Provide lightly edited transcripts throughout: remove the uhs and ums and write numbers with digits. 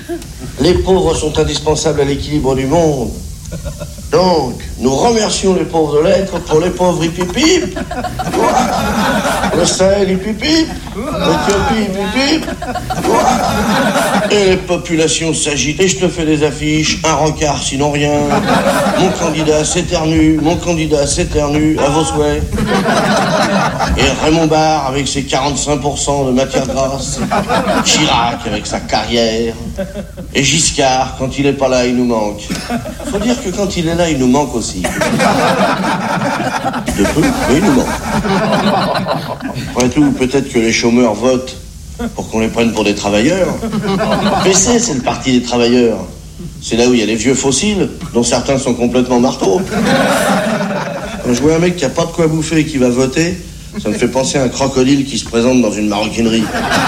Les pauvres sont indispensables à l'équilibre du monde. Donc, nous remercions les pauvres de l'être pour les pauvres hipipip. Le Sahel hipipip. L'Éthiopie hipipip. Et les populations s'agitent. Et je te fais des affiches, un rencard sinon rien. Mon candidat s'éternue, à vos souhaits. Et Raymond Barre avec ses 45% de matière grasse. Chirac avec sa carrière. Et Giscard, quand il est pas là, il nous manque. Faut dire que quand il est là, il nous manque aussi. De peu, mais il nous manque. Après tout, peut-être que les chômeurs votent pour qu'on les prenne pour des travailleurs. PC, c'est le parti des travailleurs. C'est là où il y a les vieux fossiles, dont certains sont complètement marteaux. Quand je vois un mec qui a pas de quoi bouffer et qui va voter, ça me fait penser à un crocodile qui se présente dans une maroquinerie.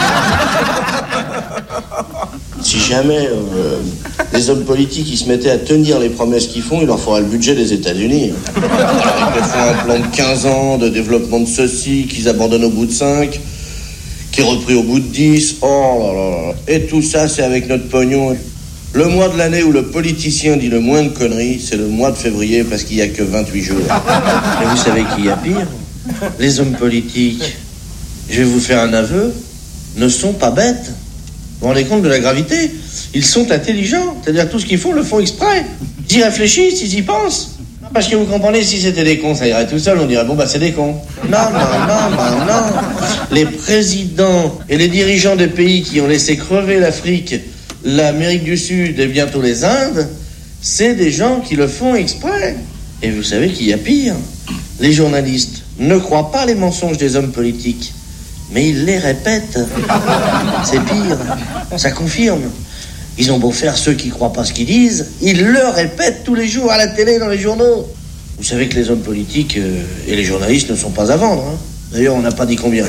Si jamais les hommes politiques ils se mettaient à tenir les promesses qu'ils font, il leur faudrait le budget des États-Unis. Alors, ils font un plan de 15 ans de développement de ceci, qu'ils abandonnent au bout de 5, qui est repris au bout de 10. Oh là là. Et tout ça, c'est avec notre pognon. Le mois de l'année où le politicien dit le moins de conneries, c'est le mois de février parce qu'il n'y a que 28 jours. Et vous savez qu'il y a pire? Les hommes politiques, je vais vous faire un aveu, ne sont pas bêtes. Vous vous rendez compte de la gravité? Ils sont intelligents, c'est-à-dire tout ce qu'ils font, le font exprès. Ils y réfléchissent, ils y pensent. Parce que vous comprenez, si c'était des cons, ça irait tout seul, on dirait, bon bah c'est des cons. Non. Les présidents et les dirigeants des pays qui ont laissé crever l'Afrique, l'Amérique du Sud et bientôt les Indes, c'est des gens qui le font exprès. Et vous savez qu'il y a pire. Les journalistes ne croient pas les mensonges des hommes politiques, mais ils les répètent. C'est pire, ça confirme. Ils ont beau faire ceux qui croient pas ce qu'ils disent, ils le répètent tous les jours à la télé, dans les journaux. Vous savez que les hommes politiques et les journalistes ne sont pas à vendre, hein. D'ailleurs, on n'a pas dit combien.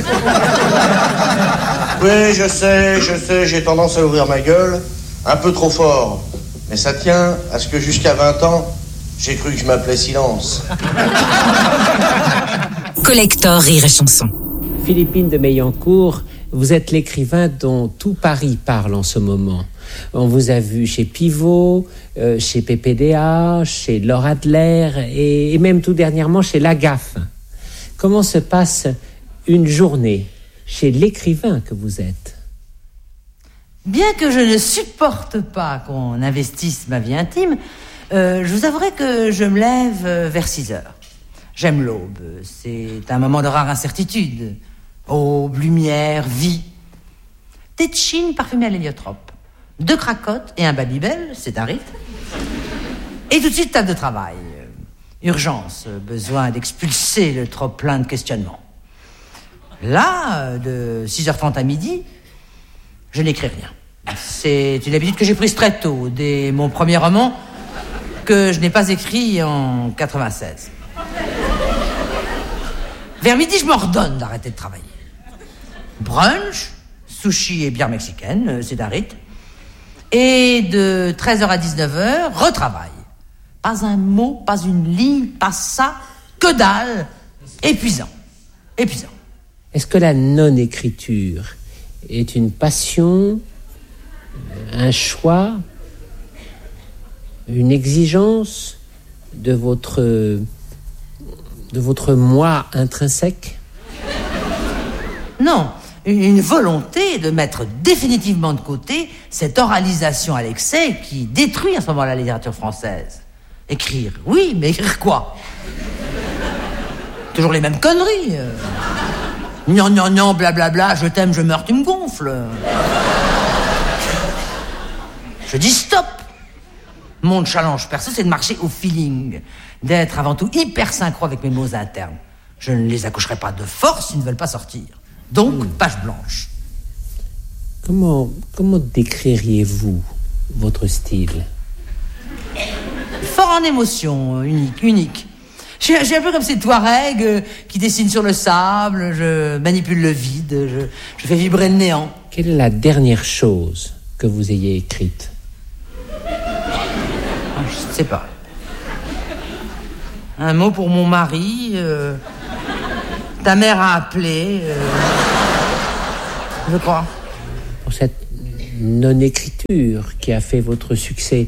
Oui, je sais, j'ai tendance à ouvrir ma gueule un peu trop fort. Mais ça tient à ce que jusqu'à 20 ans, j'ai cru que je m'appelais Silence. Collector Rire et Chanson. Philippine de Meillancourt, vous êtes l'écrivain dont tout Paris parle en ce moment. On vous a vu chez Pivot, chez PPDA, chez Laure Adler et même tout dernièrement chez La Gaffe. Comment se passe une journée chez l'écrivain que vous êtes? Bien que je ne supporte pas qu'on investisse ma vie intime, je vous avouerai que je me lève vers 6 heures. J'aime l'aube, c'est un moment de rare incertitude. Aube, lumière, vie. Thé de Chine parfumé à l'héliotrope. 2 cracottes et un Babybel, c'est un rite. Et tout de suite, table de travail. Urgence, besoin d'expulser le trop plein de questionnements. Là, de 6h30 à midi, je n'écris rien. C'est une habitude que j'ai prise très tôt, dès mon premier roman, que je n'ai pas écrit en 96. Vers midi, je m'ordonne d'arrêter de travailler. Brunch, sushi et bière mexicaine, c'est un rite. Et de 13h à 19h, retravail. Pas un mot, pas une ligne, pas ça, que dalle. Épuisant. Est-ce que la non-écriture est une passion, un choix, une exigence de votre moi intrinsèque? Non, une volonté de mettre définitivement de côté cette oralisation à l'excès qui détruit en ce moment la littérature française. Écrire, oui, mais écrire quoi? Toujours les mêmes conneries. Non, blablabla, je t'aime, je meurs, tu me gonfles. Je dis stop. Mon challenge perso, c'est de marcher au feeling, d'être avant tout hyper synchro avec mes mots internes. Je ne les accoucherai pas de force s'ils ne veulent pas sortir. Donc, page blanche. Comment décririez-vous votre style? Fort en émotion, unique. Je suis un peu comme ces Touaregs qui dessinent sur le sable, je manipule le vide, je fais vibrer le néant. Quelle est la dernière chose que vous ayez écrite? Je ne sais pas. Un mot pour mon mari, ta mère a appelé, je crois. Pour cette non-écriture qui a fait votre succès.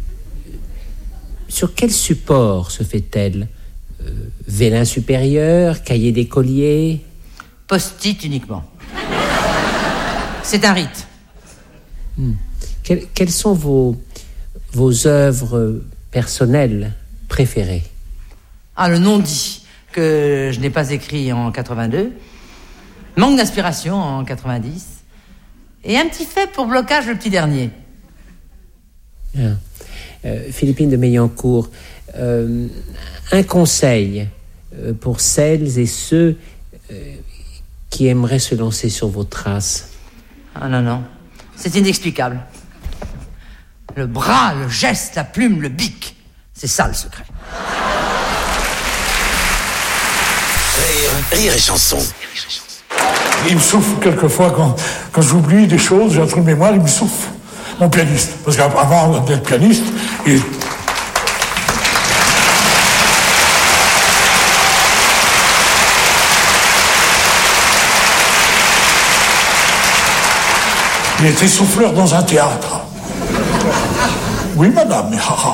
Sur quel support se fait-elle ? Vélin supérieur, cahier d'écolier ? Post-it uniquement. C'est un rite. Quelles sont vos œuvres personnelles préférées ? Ah, le non-dit, que je n'ai pas écrit en 82. Manque d'inspiration en 90. Et un petit fait pour blocage le petit dernier. Philippine de Meillancourt, un conseil pour celles et ceux qui aimeraient se lancer sur vos traces. Ah non, c'est inexplicable. Le bras, le geste, la plume, le bic, c'est ça le secret. Rire et chanson. Il me souffle quelquefois quand j'oublie des choses, j'ai un trou de mémoire, il me souffle. Mon pianiste. Parce qu'avant d'être pianiste, il était souffleur dans un théâtre. Oui, madame.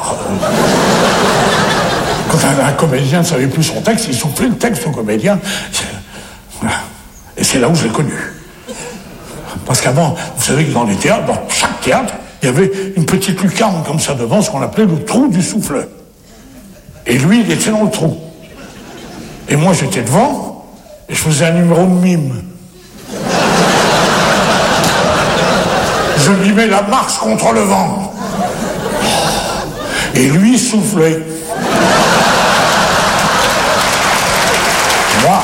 Quand un comédien ne savait plus son texte, il soufflait le texte au comédien. Et c'est là où je l'ai connu. Parce qu'avant, vous savez que dans les théâtres, dans chaque théâtre, il y avait une petite lucarne comme ça devant, ce qu'on appelait le trou du souffleur. Et lui, il était dans le trou. Et moi, j'étais devant, et je faisais un numéro de mime. Je mimais la marche contre le vent. Et lui soufflait. Moi.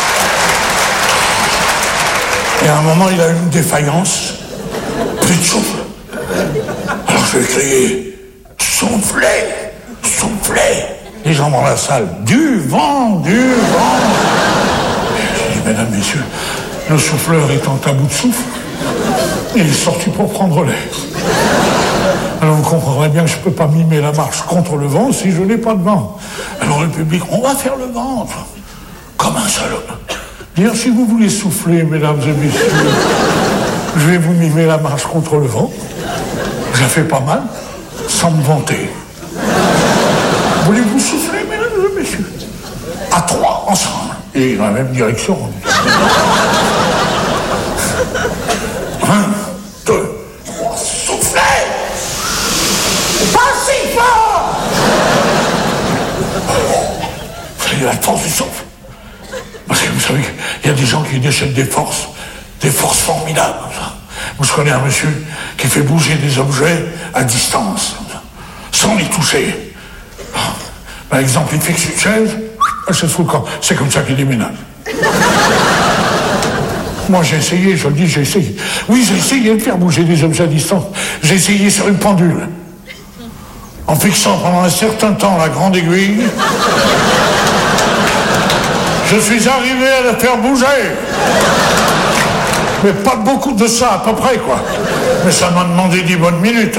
Et à un moment, il a eu une défaillance. Plus de souffle. Alors je lui ai crié, soufflez, soufflez. Les gens dans la salle, du vent, du vent. J'ai dit, mesdames, messieurs, le souffleur étant à bout de souffle, il est sorti pour prendre l'air. Alors vous comprendrez bien que je ne peux pas mimer la marche contre le vent si je n'ai pas de vent. Alors le public, on va faire le ventre, comme un seul homme. Dire, si vous voulez souffler, mesdames et messieurs, je vais vous mimer la marche contre le vent. Je la fais pas mal, sans me vanter. Voulez-vous souffler, mesdames et messieurs? À trois, ensemble. Et dans la même direction. 1, 2, 3, soufflez! Pas si fort! C'est la force du souffle. Parce que vous savez, il y a des gens qui décèdent des forces formidables. Moi, je connais un monsieur qui fait bouger des objets à distance, sans les toucher. Par exemple, il fixe une chaise, elle se fout le camp. C'est comme ça qu'il déménage. Moi, j'ai essayé, je le dis, j'ai essayé. Oui, j'ai essayé de faire bouger des objets à distance. J'ai essayé sur une pendule. En fixant pendant un certain temps la grande aiguille, je suis arrivé à la faire bouger. Mais pas beaucoup de ça, à peu près, quoi. Mais ça m'a demandé 10 bonnes minutes.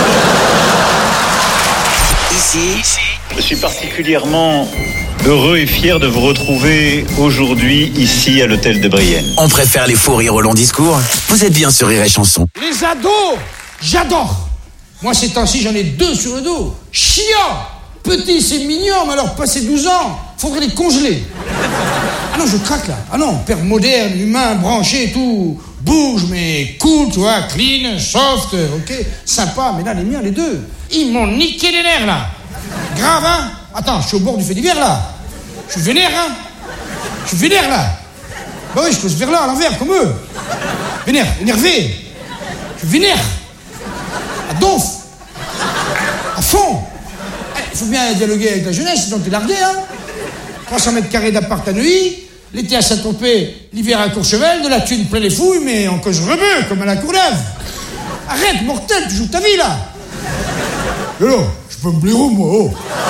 Ici, je suis particulièrement heureux et fier de vous retrouver aujourd'hui, ici, à l'hôtel de Brienne. on préfère les fous rires au long discours. Vous êtes bien sur Rire et Chanson. Les ados, j'adore. Moi, ces temps-ci, j'en ai 2 sur le dos. Chiant. Petit, c'est mignon, mais alors, passé 12 ans, faudrait les congeler. Ah non, je craque, là. Ah non, père moderne, humain, branché et tout. Bouge, mais cool, tu vois, clean, soft, ok, sympa. Mais là, les miens, les 2, ils m'ont niqué les nerfs, là. Grave, hein. Attends, je suis au bord du fait divers, là. Je suis vénère, hein. Je suis vénère, là. Bah oui, je pose vers là, à l'envers, comme eux. Vénère, énervé. Je suis vénère. À donf. À fond. Il faut bien dialoguer avec la jeunesse, sinon t'es largué, hein. 300 mètres carrés d'appart à Neuilly, l'été à Saint-Tropez, l'hiver à Courchevel, de la thune plein les fouilles, mais en cause rebeu, comme à la Courneuve. Arrête, mortel, tu joues ta vie, là. Et là, je peux me blaireau, moi, oh.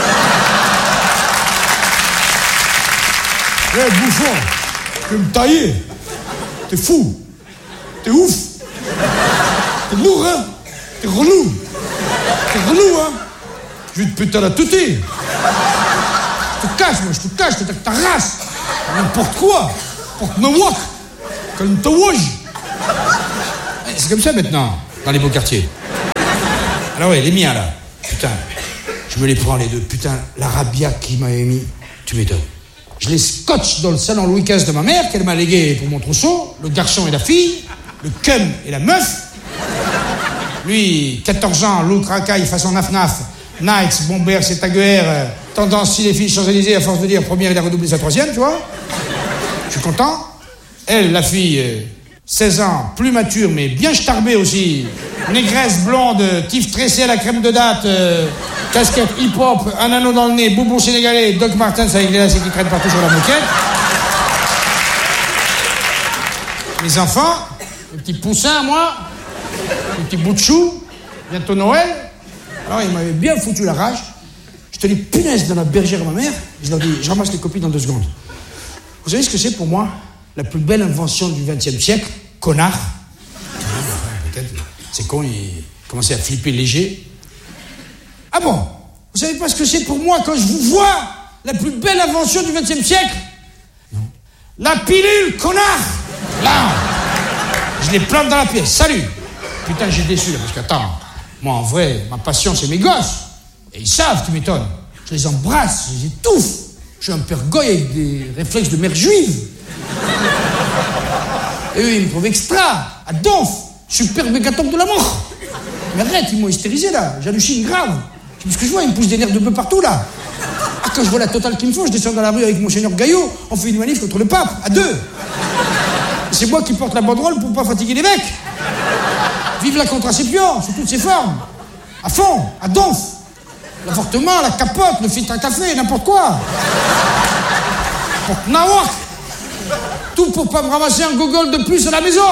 Eh, bouffon, tu veux me tailler. T'es fou. T'es ouf. T'es lourd, hein. T'es relou. T'es relou, hein. Je vais te péter à la teuté. Je te cache, moi, je te cache, je te ta race. N'importe quoi. Porte-moi-moi. Calme-toi. C'est comme ça maintenant. dans les beaux quartiers. Alors ouais, les miens, là. Putain, je me les prends, les deux. Putain, la rabbia qu'il m'avait mis, tu m'étonnes. Je les scotche dans le salon Louis XV de ma mère, qu'elle m'a légué pour mon trousseau, le garçon et la fille, le cum et la meuf. Lui, 14 ans, look racaille façon naf-naf, Nikes, Bomber, c'est Taguer, tendance les filles Champs-Élysées, à force de dire première, il a redoublé sa troisième, tu vois. Je suis content. Elle, la fille, 16 ans, plus mature, mais bien starbée aussi. Négresse, blonde, tif tressé à la crème de date, casquette hip-hop, un anneau dans le nez, boubou sénégalais, Doc Martens avec les lacets qui traînent partout sur la moquette. Mes enfants, le petit poussin, moi, le petit bout de chou, bientôt Noël. Alors, ils m'avaient bien foutu la rage. Je tenais punaise dans la bergère à ma mère. Je leur dis, je ramasse les copies dans 2 secondes. Vous savez ce que c'est pour moi? La plus belle invention du XXe siècle, connard. Peut-être, c'est con, il commençait à flipper léger. Ah bon? Vous savez pas ce que c'est pour moi quand je vous vois? La plus belle invention du XXe siècle? Non. La pilule, connard! Là! Je les plante dans la pièce. Salut! Putain, j'ai déçu là, parce qu'attends, moi en vrai, ma passion c'est mes gosses. Et ils savent, tu m'étonnes. Je les embrasse, je les étouffe. Je suis un père goy avec des réflexes de mère juive. Et eux, ils me trouvent extra, à donf, super mégatome de la mort. Mais arrête, ils m'ont hystérisé là, j'hallucine grave. Parce que je vois, ils me poussent des nerfs de bœuf partout là. Ah, quand je vois la totale qu'il me faut, je descends dans la rue avec mon seigneur Gaillot, on fait une manif contre le pape, à 2. C'est moi qui porte la banderole pour pas fatiguer les mecs. Vive la contraception, sous toutes ses formes. À fond, à donf. L'avortement, la capote, le filtre à café, n'importe quoi. Pour nawak. Tout pour pas me ramasser un gogol de plus à la maison.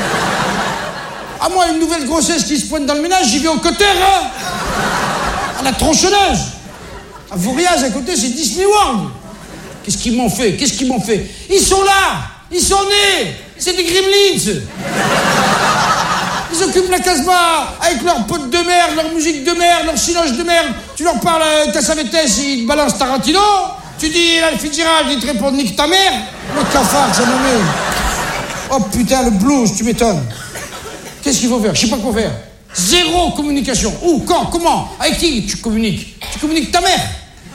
À moi, une nouvelle grossesse qui se pointe dans le ménage, j'y vais au côté, hein. À la tronçonneuse. À Voriaz, à côté, c'est Disney World. Qu'est-ce qu'ils m'ont fait? Qu'est-ce qu'ils m'ont fait? Ils sont là. Ils sont nés. C'est des gremlins. Ils occupent la Casbah avec leurs potes de merde, leur musique de merde, leur cinoche de merde. Tu leur parles à Cassavetes, ils te balancent Tarantino. Tu dis là, le Fitzgerald, ils te répondent nique ta mère. Le cafard, ça me met. Oh putain, le blues, tu m'étonnes. Qu'est-ce qu'il faut faire? Je sais pas quoi faire. Zéro communication. Où? Quand? Comment? Avec qui tu communiques? Tu communiques ta mère.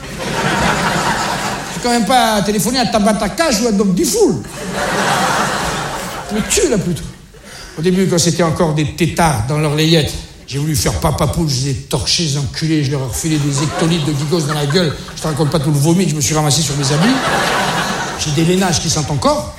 Tu quand même pas téléphoner à Tabata Cash ou à Doc Dufoul. Tu me tues là plutôt. Au début, quand c'était encore des tétards dans leur layette, j'ai voulu faire papa poule, je les ai torchés, les enculés, je leur ai refilé des hectolitres de gigos dans la gueule. Je te raconte pas tout le vomi que je me suis ramassé sur mes habits. J'ai des lainages qui sentent encore.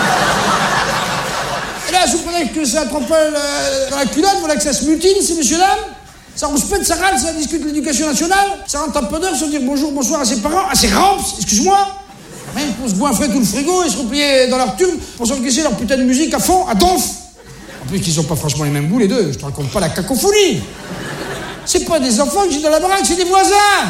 Et là, vous prenez que ça trempe dans la culotte, voilà que ça se mutine, ces messieurs-dames. Ça rouspète, ça râle, ça discute l'éducation nationale. Ça rentre un peu d'heure, se dire bonjour, bonsoir à ses parents, à ses ramps, excuse-moi. Même pour se goinfrer tout le frigo et se replier dans leur turbe pour s'encaisser leur putain de musique à fond, à donf. En plus qu'ils ont pas franchement les mêmes goûts, les deux. Je te raconte pas la cacophonie. C'est pas des enfants que j'ai dans la baraque, c'est des voisins.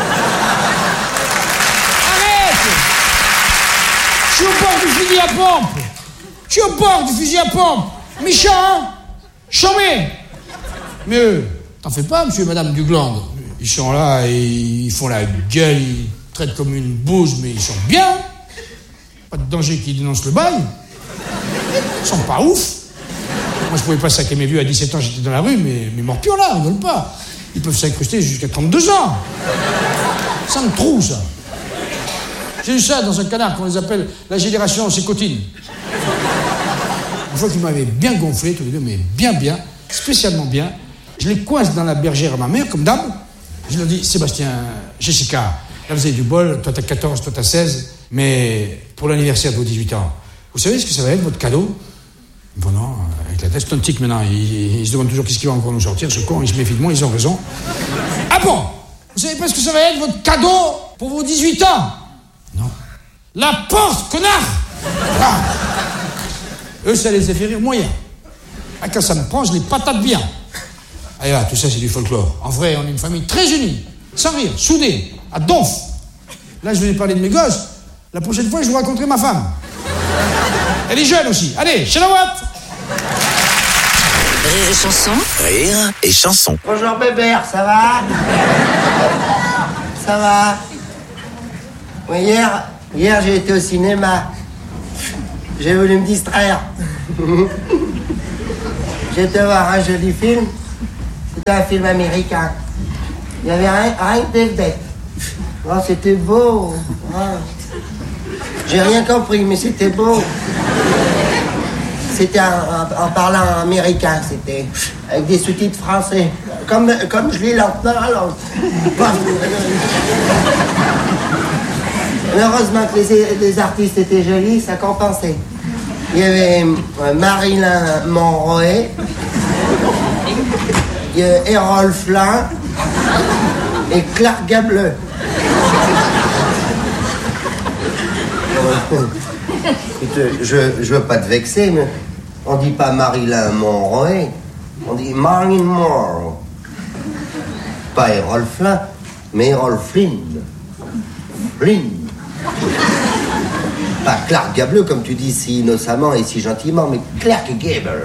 Arrête. Je suis au bord du fusil à pompe. Je suis au bord du fusil à pompe. Méchant, hein? Chambé. Mais eux, t'en fais pas, monsieur et madame Dugland. Ils sont là et ils font la gueule, ils traitent comme une bouse, mais ils sont bien. Pas de danger qu'ils dénoncent le bail. Ils sont pas ouf. Moi, je pouvais pas saquer mes vieux à 17 ans, j'étais dans la rue, mais mes morpions là, ils rigolent pas. Ils peuvent s'incruster jusqu'à 32 ans. Ça me trouve, ça. J'ai eu ça dans un canard qu'on les appelle la génération sécotine. Une fois qu'ils m'avaient bien gonflé, tous les deux, mais bien, spécialement bien, je les coince dans la bergère à ma mère, comme d'hab. Je leur dis, Sébastien, Jessica, là vous avez du bol, toi t'as 14, toi t'as 16, mais pour l'anniversaire de vos 18 ans, vous savez ce que ça va être, votre cadeau? Bon, non, avec la tête, c'est un tic maintenant. Ils se demandent toujours qu'est-ce qu'il va encore nous sortir, ce con, ils se méfient de moi, ils ont raison. Ah bon? Vous savez pas ce que ça va être, votre cadeau pour vos 18 ans? Non. La porte, connard! Ah. Eux, ça les a fait rire moyen. Ah, quand ça me prend, je les patate bien. Allez, là, tout ça, c'est du folklore. En vrai, on est une famille très unie, sans rire, soudée, à donf. Là, je venais parler de mes gosses. La prochaine fois, je vous raconterai ma femme. Elle est jeune aussi. Allez, Chalawat! Rire et chanson. Rire et chanson. Bonjour Bébert, ça va? Ça va? Oui, hier j'ai été au cinéma. J'ai voulu me distraire. J'étais voir un joli film. C'était un film américain. Il y avait rien de vedette. Oh, c'était beau. Oh. J'ai rien compris, mais c'était beau. C'était en parlant américain, c'était. Avec des sous-titres français. Comme je lis lentement, alors. Heureusement que les artistes étaient jolis, ça compensait. Il y avait Marilyn Monroe, il y avait Errol Flynn et Clark Gable. Je veux pas te vexer, mais on dit pas Marilyn Monroe, on dit Marilyn Monroe. Pas Errol Flynn, mais Errol Flynn. Flynn. Pas Clark Gable, comme tu dis si innocemment et si gentiment, mais Clark Gable.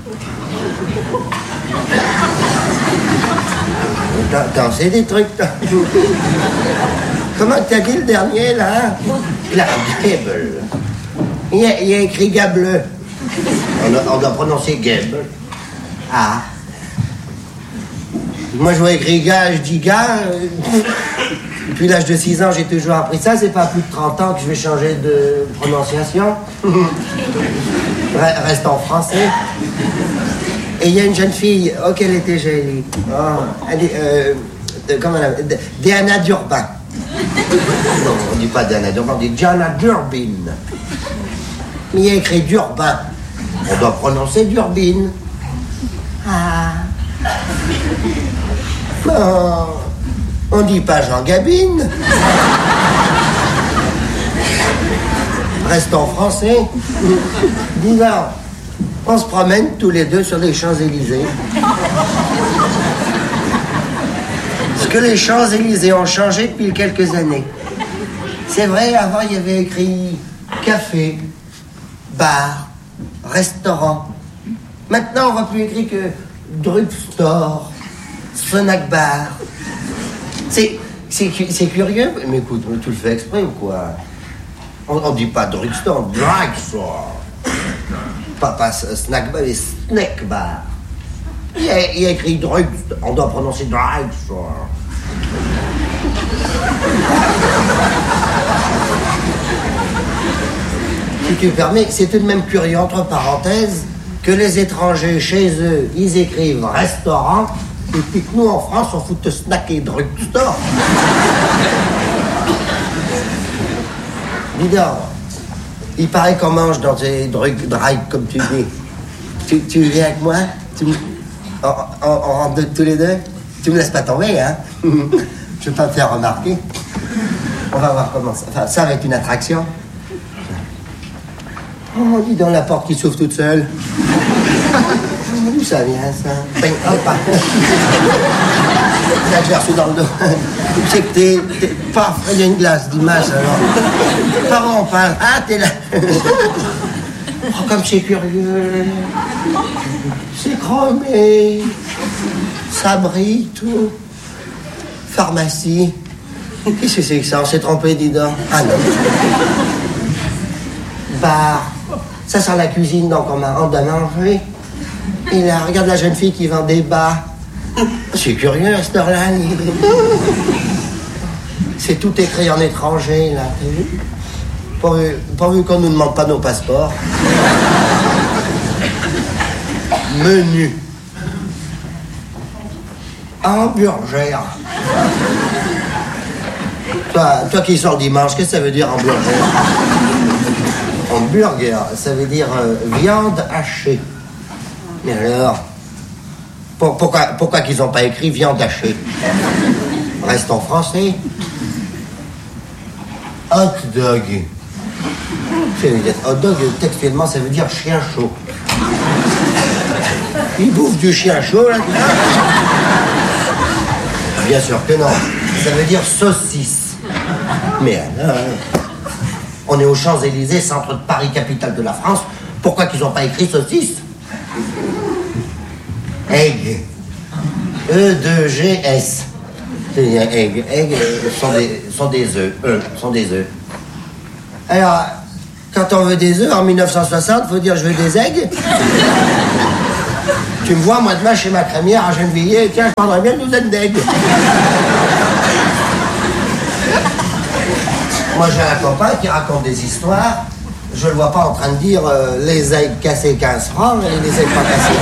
T'en sais des trucs, toi. Comment t'as dit le dernier, là? Clark Gable. Il y a écrit Gable. On doit prononcer Gable. Ah. Moi, je vois écrit gars, je dis gars. Depuis l'âge de 6 ans, j'ai toujours appris ça. C'est pas plus de 30 ans que je vais changer de prononciation. Reste en français. Et il y a une jeune fille, oh, qu'elle était jolie. Oh, comment elle appelle? Diana Durbin. Non, on dit pas Diana Durbin, on dit Diana Durbin. Mais il y a écrit Durbin. On doit prononcer Durbin. Ah. Non. On dit pas Jean Gabine. Reste en français. Dis-leur, on se promène tous les deux sur les Champs-Élysées. Parce que les Champs-Élysées ont changé depuis quelques années. C'est vrai, avant il y avait écrit café, bar, restaurant. Maintenant on voit plus écrit que drugstore, snack bar. C'est curieux, mais écoute, tu le fais exprès ou quoi? On dit pas drugstore, drugstore. Pas snack bar, mais snack bar. Il y a écrit drugstore, on doit prononcer drugstore. Si tu me permets, c'est tout de même curieux, entre parenthèses, que les étrangers chez eux, ils écrivent restaurant. Et puis que nous, en France, on fout de snack et drugstore. Dis donc, il paraît qu'on mange dans des drive, comme tu dis. Tu viens avec moi? On rentre tous les deux? Tu me laisses pas tomber, hein? Je vais pas me faire remarquer. On va voir comment ça... Enfin, ça va être une attraction. Oh, dis donc, la porte qui s'ouvre toute seule. D'où ça vient, ça? Ben, hop, là, je l'ai reçu dans le dos. C'est que t'es paf, il y a une glace d'image, alors. Par où on parle? Ah, t'es là. Oh, comme c'est curieux. C'est chromé. Ça brille, tout. Pharmacie. Qu'est-ce que c'est que ça? On s'est trompé, dis donc. Ah non. Bar. Ça sent la cuisine, donc on doit manger. Et là, regarde la jeune fille qui vend des bas. C'est curieux, à cette heure-là. C'est tout écrit en étranger, là. T'as vu? Pourvu qu'on nous demande pas nos passeports. Menu. Hamburger. Toi qui sors dimanche, qu'est-ce que ça veut dire hamburger? Hamburger, ça veut dire viande hachée. Mais alors, pourquoi qu'ils n'ont pas écrit viande hachée? Reste en français. Hot dog. Hot dog, textuellement, ça veut dire chien chaud. Ils bouffent du chien chaud, là? Bien sûr que non. Ça veut dire saucisse. Mais alors, on est aux Champs-Élysées, centre de Paris, capitale de la France. Pourquoi qu'ils n'ont pas écrit saucisse? Egg. E-2-G-S. Egg. Egg sont des œufs. Sont des œufs. Alors, quand on veut des œufs, en 1960, faut dire je veux des eggs. Tu me vois, moi, demain, chez ma crémière à Gennevilliers, tiens, je prendrais bien une douzaine d'eggs. Moi, j'ai un copain qui raconte des histoires. Je le vois pas en train de dire les eggs cassés 15 francs et les eggs pas cassés.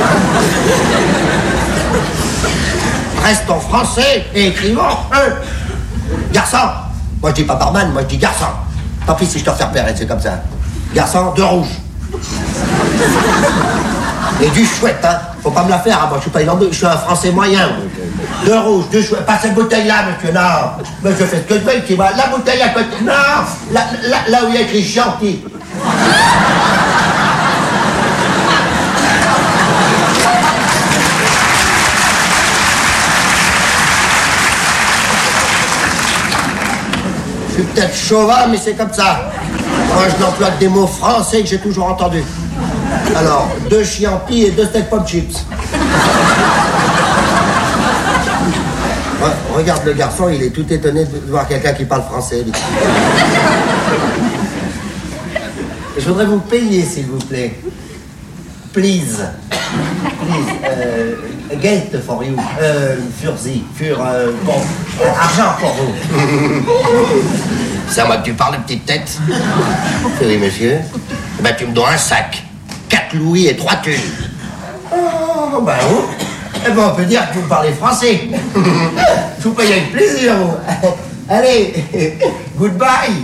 Restons français et écrivons garçon. Moi, je dis pas barman, moi, je dis garçon. Tant pis si je te refais repérer, c'est comme ça. Garçon, 2 rouges. Et du chouette, hein. Faut pas me la faire, hein. Moi, je suis pas irlandais, je suis un français moyen. 2 rouges, 2 chouettes. Pas cette bouteille-là, monsieur, non. Mais je fais ce que je veux, tu vois. La bouteille à côté. Non, là où il y a écrit gentil. Je suis peut-être chauvin, mais c'est comme ça. Moi, je n'emploie que des mots français que j'ai toujours entendus. Alors, 2 chiantis et 2 steak pop chips. Ouais, regarde le garçon, il est tout étonné de voir quelqu'un qui parle français. Lui. Je voudrais vous payer, s'il vous plaît. Please. Geld for you. Bon, argent pour vous. C'est à moi que tu parles, petite tête. Oui, monsieur. Eh ben, tu me dois un sac. 4 louis et 3 thunes. Oh, ben oui. Eh ben, on peut dire que vous parlez français. Je vous paye avec plaisir, vous. Allez, goodbye.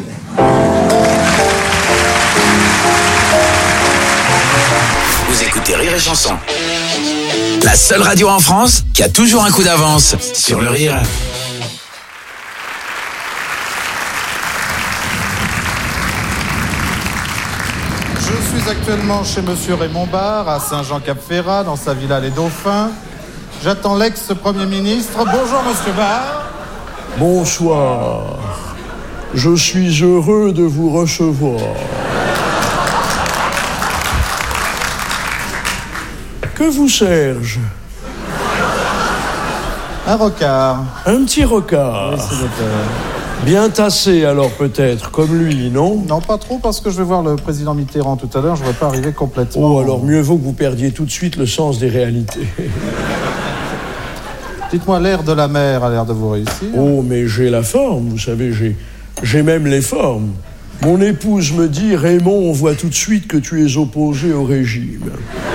Vous écoutez Rire et Chanson. La seule radio en France qui a toujours un coup d'avance sur le rire. Je suis actuellement chez Monsieur Raymond Barre, à Saint-Jean-Cap-Ferrat, dans sa villa Les Dauphins. J'attends l'ex-premier ministre. Bonjour, Monsieur Barre. Bonsoir. Je suis heureux de vous recevoir. Que vous sers-je? Un rocard. Un petit rocard. Oui, c'est votre... Bien tassé alors peut-être, comme lui, non? Non, pas trop, parce que je vais voir le président Mitterrand tout à l'heure, je ne vais pas arriver complètement... Oh, alors mieux vaut que vous perdiez tout de suite le sens des réalités. Dites-moi, l'air de la mer a l'air de vous réussir. Oh, mais j'ai la forme, vous savez, j'ai même les formes. Mon épouse me dit, Raymond, on voit tout de suite que tu es opposé au régime.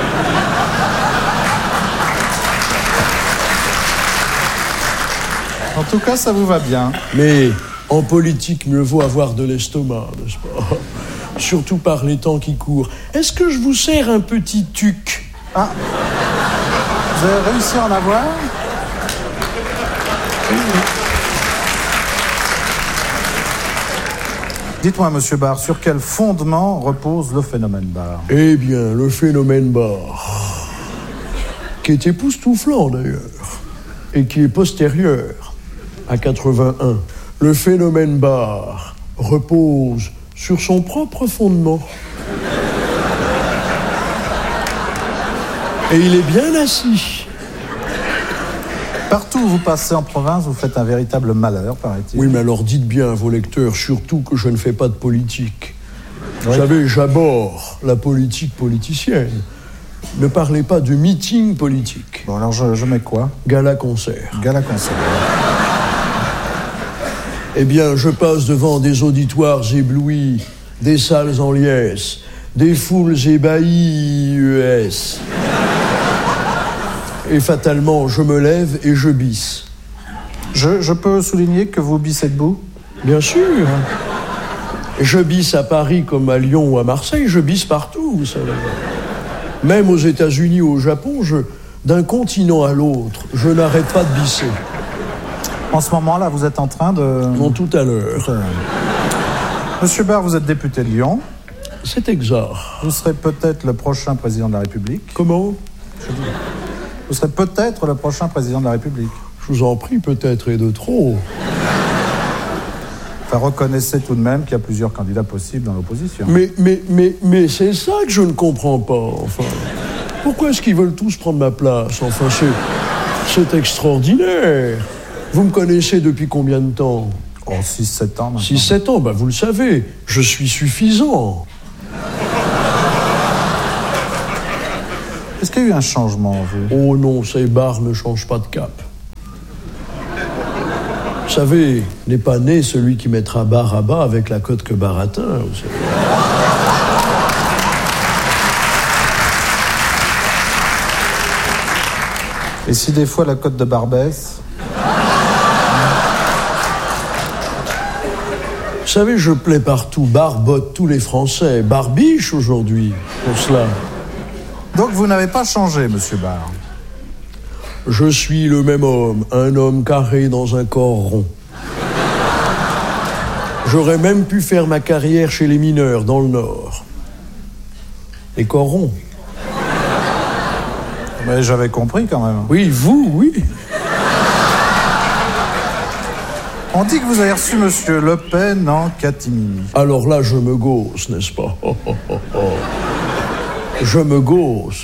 En tout cas, ça vous va bien. Mais en politique, mieux vaut avoir de l'estomac, n'est-ce pas? Surtout par les temps qui courent. Est-ce que je vous sers un petit tuc? Ah. Vous avez réussi à en avoir? Dites-moi, Monsieur Barre, sur quel fondement repose le phénomène Barre? Eh bien, le phénomène Barre, qui est époustouflant d'ailleurs, et qui est postérieur à 81. Le phénomène Barre repose sur son propre fondement. Et il est bien assis. Partout où vous passez en province, vous faites un véritable malheur, paraît-il. Oui, mais alors dites bien à vos lecteurs, surtout que je ne fais pas de politique. Oui. Vous savez, j'abhorre la politique politicienne. Ne parlez pas de meeting politique. Bon, alors je mets quoi? Gala-concert. Gala-concert. Eh bien, je passe devant des auditoires éblouis, des salles en liesse, des foules ébahies, Et fatalement, je me lève et je bisse. Je peux souligner que vous bissez debout? Bien sûr. Je bisse à Paris comme à Lyon ou à Marseille, je bisse partout, vous savez. Même aux États-Unis ou au Japon, d'un continent à l'autre, je n'arrête pas de bisser. En ce moment-là, vous êtes en train de... Non, tout à l'heure. Monsieur Barre, vous êtes député de Lyon. C'est exact. Vous serez peut-être le prochain président de la République. Comment? Vous serez peut-être le prochain président de la République. Je vous en prie, peut-être, et de trop. Enfin, reconnaissez tout de même qu'il y a plusieurs candidats possibles dans l'opposition. Mais c'est ça que je ne comprends pas, enfin. Pourquoi est-ce qu'ils veulent tous prendre ma place? Enfin, c'est extraordinaire. Vous me connaissez depuis combien de temps? Oh, 6-7 ans maintenant. 6-7 ans, ben vous le savez, je suis suffisant. Est-ce qu'il y a eu un changement, vous? Oh non, ces bars ne changent pas de cap. Vous savez, n'est pas né celui qui mettra bar à bas avec la cote que baratin. Vous savez. Et si des fois la cote de Barbès? Vous savez, je plais partout, barbotte tous les Français, barbiche aujourd'hui, pour cela. Donc vous n'avez pas changé, monsieur Barre? Je suis le même homme, un homme carré dans un corps rond. J'aurais même pu faire ma carrière chez les mineurs, dans le Nord. Les corps ronds. Mais j'avais compris quand même. Oui, vous, oui. On dit que vous avez reçu monsieur Le Pen en catimini. Alors là, je me gausse, n'est-ce pas? Je me gausse.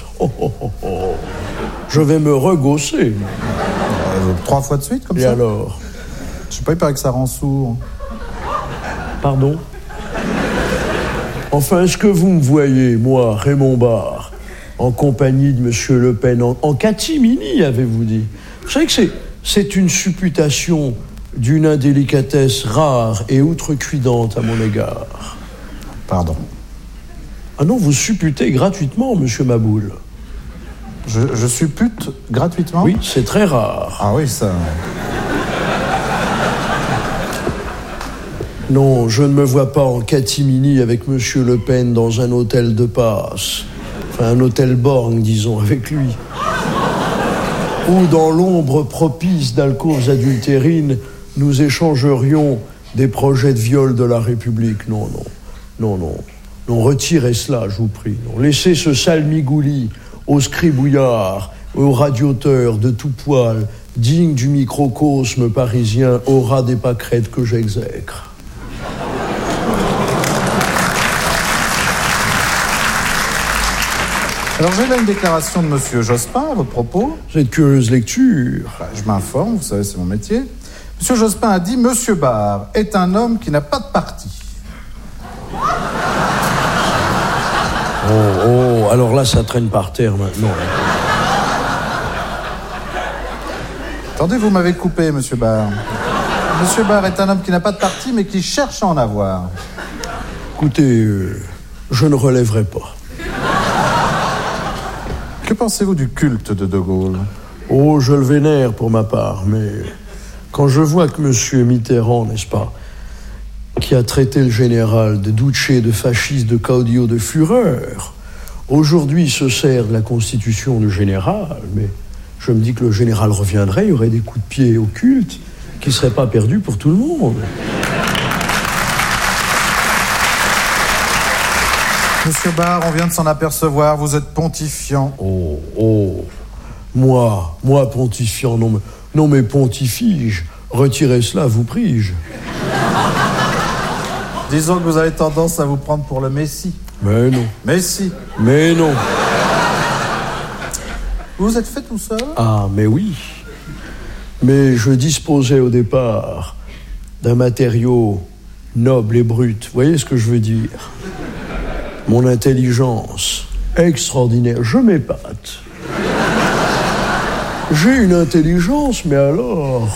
Je vais me regausser. 3 fois de suite, comme et ça? Et alors? Je sais pas, il paraît que ça rend sourd. Pardon? Enfin, est-ce que vous me voyez, moi, Raymond Barre, en compagnie de monsieur Le Pen, en catimini, avez-vous dit? Vous savez que c'est une supputation d'une indélicatesse rare et outrecuidante à mon égard. Pardon. Ah non, vous supputez gratuitement, monsieur Maboul. Je suppute gratuitement? Oui, c'est très rare. Ah oui, ça... Non, je ne me vois pas en catimini avec monsieur Le Pen dans un hôtel de passe. Enfin, un hôtel borgne, disons, avec lui. Ou dans l'ombre propice d'alcôves adultérines, nous échangerions des projets de viol de la République. Non, non, non, non. Non, retirez cela, je vous prie. Non, laissez ce salmigoulis aux scribouillards, aux radioteurs de tout poil, digne du microcosme parisien, au ras des pâquerettes que j'exècre. Alors j'ai là une déclaration de monsieur Jospin à votre propos. C'est de curieuse lecture. Je m'informe, vous savez, c'est mon métier. Monsieur Jospin a dit « Monsieur Barre est un homme qui n'a pas de parti ». Oh, alors là, ça traîne par terre maintenant. Attendez, vous m'avez coupé, monsieur Barre. Monsieur Barre est un homme qui n'a pas de parti, mais qui cherche à en avoir. Écoutez, je ne relèverai pas. Que pensez-vous du culte de De Gaulle? Oh, je le vénère pour ma part, mais quand je vois que monsieur Mitterrand, n'est-ce pas, qui a traité le général de duce, de fasciste, de caudio, de fureur, aujourd'hui se sert de la constitution de général, mais je me dis que le général reviendrait, il y aurait des coups de pied au culte qui ne seraient pas perdus pour tout le monde. Monsieur Barre, on vient de s'en apercevoir, vous êtes pontifiant. Oh, moi pontifiant, non mais pontifige, retirez cela, vous prie-je. Disons que vous avez tendance à vous prendre pour le Messie. Mais non. Messie. Mais non. Vous vous êtes fait tout seul? Ah, mais oui. Mais je disposais au départ d'un matériau noble et brut. Vous voyez ce que je veux dire? Mon intelligence extraordinaire. Je m'épate. J'ai une intelligence, mais alors...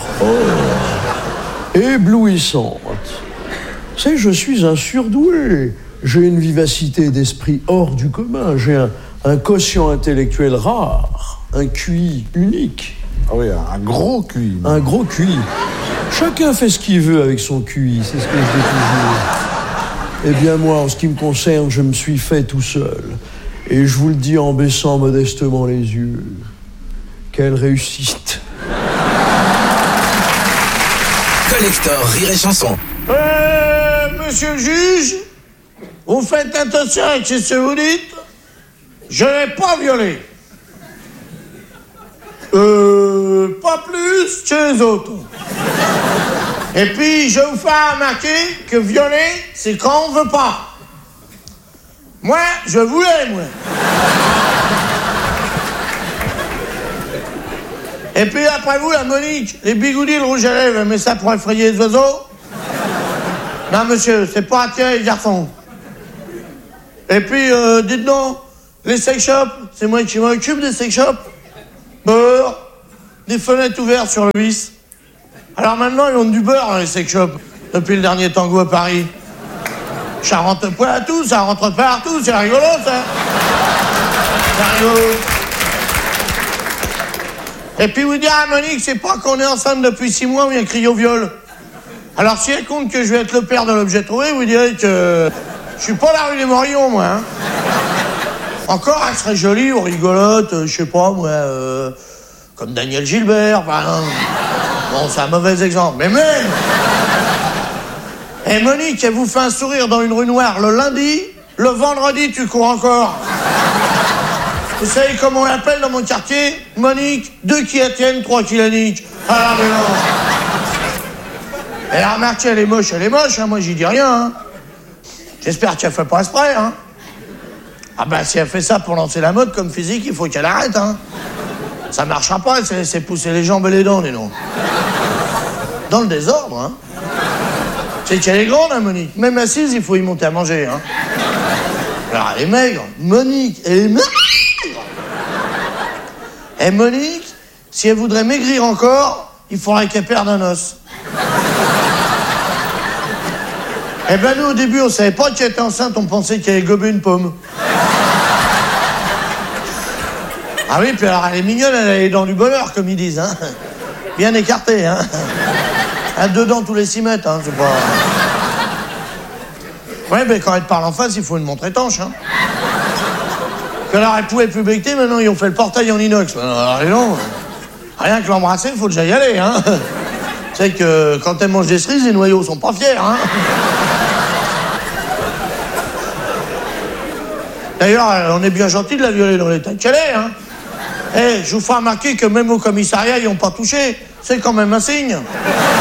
éblouissante. Vous savez, je suis un surdoué. J'ai une vivacité d'esprit hors du commun. J'ai un quotient intellectuel rare. Un QI unique. Ah oui, un gros QI. Un gros QI. Chacun fait ce qu'il veut avec son QI, c'est ce que je dis toujours. Eh bien moi, en ce qui me concerne, je me suis fait tout seul. Et je vous le dis en baissant modestement les yeux. Quelle réussite. Collector Rire et Chanson. Monsieur le juge, vous faites attention avec ce que vous dites. Je n'ai pas violé. Pas plus que les autres. Et puis, je vous fais remarquer que violer, c'est quand on veut pas. Moi, je voulais, moi. Et puis, après vous, la Monique, les bigoudis, le rouge à lèvres, mais ça pour effrayer les oiseaux? Non, monsieur, c'est pas attirer les garçons. Et puis, dites donc, Les sex shops, c'est moi qui m'occupe des sex shops. Beurre, des fenêtres ouvertes sur le 8. Alors maintenant, ils vendent du beurre dans les sex shops, depuis le dernier tango à Paris. Ça rentre partout, ça rentre partout, c'est rigolo, ça. C'est rigolo. Et puis vous dire à Monique, c'est pas qu'on est enceinte depuis 6 mois, on vient crier au viol. Alors si elle compte que je vais être le père de l'objet trouvé, vous direz que je suis pas la rue des Morillons, moi. Hein. Encore, elle serait jolie ou rigolote, je sais pas, moi, comme Daniel Gilbert, par exemple. Bon, c'est un mauvais exemple, mais même. Et Monique, elle vous fait un sourire dans une rue noire le lundi, le vendredi, tu cours encore. Vous savez comment on l'appelle dans mon quartier? Monique, 2 qui la tiennent, 3 qui la niquent. Ah, mais non. Elle a remarqué, elle est moche, hein, moi j'y dis rien. Hein. J'espère qu'elle fait pas exprès, hein. Ah ben, si elle fait ça pour lancer la mode comme physique, il faut qu'elle arrête, hein. Ça marchera pas, elle s'est laissé pousser les jambes et les dents, dis donc. Dans le désordre, hein. C'est qu'elle est grande, hein, Monique. Même assise, il faut y monter à manger, hein. Alors, elle est maigre. Monique, elle est maigre. Et Monique, si elle voudrait maigrir encore, il faudrait qu'elle perde un os. Eh ben nous, au début, on savait pas qu'elle était enceinte, on pensait qu'elle allait gober une pomme. Ah oui, puis alors, elle est mignonne, elle a les dents du bonheur, comme ils disent, hein. Bien écartées, hein. Elle a 2 dents tous les 6 mètres, hein, c'est pas... Ouais, ben quand elle te parle en face, il faut une montre étanche, hein. Que alors, elle pouvait plus becter, maintenant, ils ont fait le portail en inox. Alors, non, rien que l'embrasser, il faut déjà y aller, hein. C'est que quand elle mange des cerises, les noyaux sont pas fiers, hein. D'ailleurs, on est bien gentil de la violer dans l'état qu'elle est, hein. Eh, je vous fais remarquer que même au commissariat, ils n'ont pas touché. C'est quand même un signe. Hein?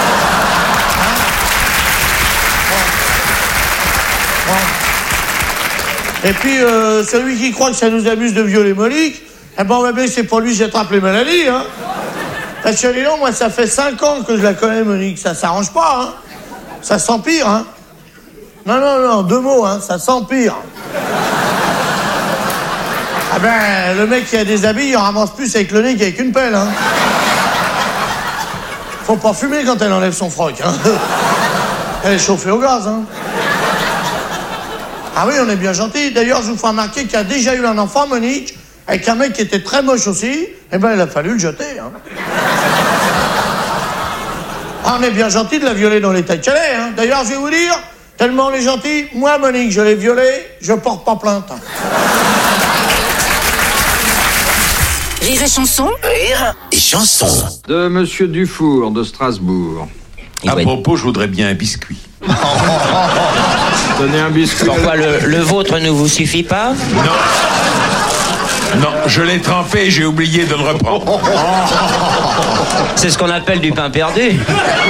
Et puis, celui qui croit que ça nous amuse de violer Monique, eh ben, c'est pas lui que j'attrape les maladies, hein. Parce que, non, moi, ça fait 5 ans que je la connais, Monique. Ça s'arrange pas, hein. Ça s'empire, hein. Non, 2 mots, hein. Ça s'empire. Ah ben, le mec qui a des habits, il en ramasse plus avec le nez qu'avec une pelle, hein. Faut pas fumer quand elle enlève son froc, hein. Elle est chauffée au gaz, hein. Ah oui, on est bien gentil. D'ailleurs, je vous fais remarquer qu'il y a déjà eu un enfant, Monique, avec un mec qui était très moche aussi. Eh ben, il a fallu le jeter, hein. Ah, on est bien gentil de la violer dans l'état qu'elle est, hein. D'ailleurs, je vais vous dire, tellement on est gentil, moi, Monique, je l'ai violée, je porte pas plainte. Rire et chanson. Rire et chanson. De Monsieur Dufour de Strasbourg. À propos, je voudrais bien un biscuit. Donnez un biscuit. Pourquoi le vôtre ne vous suffit pas? Non, je l'ai trempé et j'ai oublié de le reprendre. C'est ce qu'on appelle du pain perdu.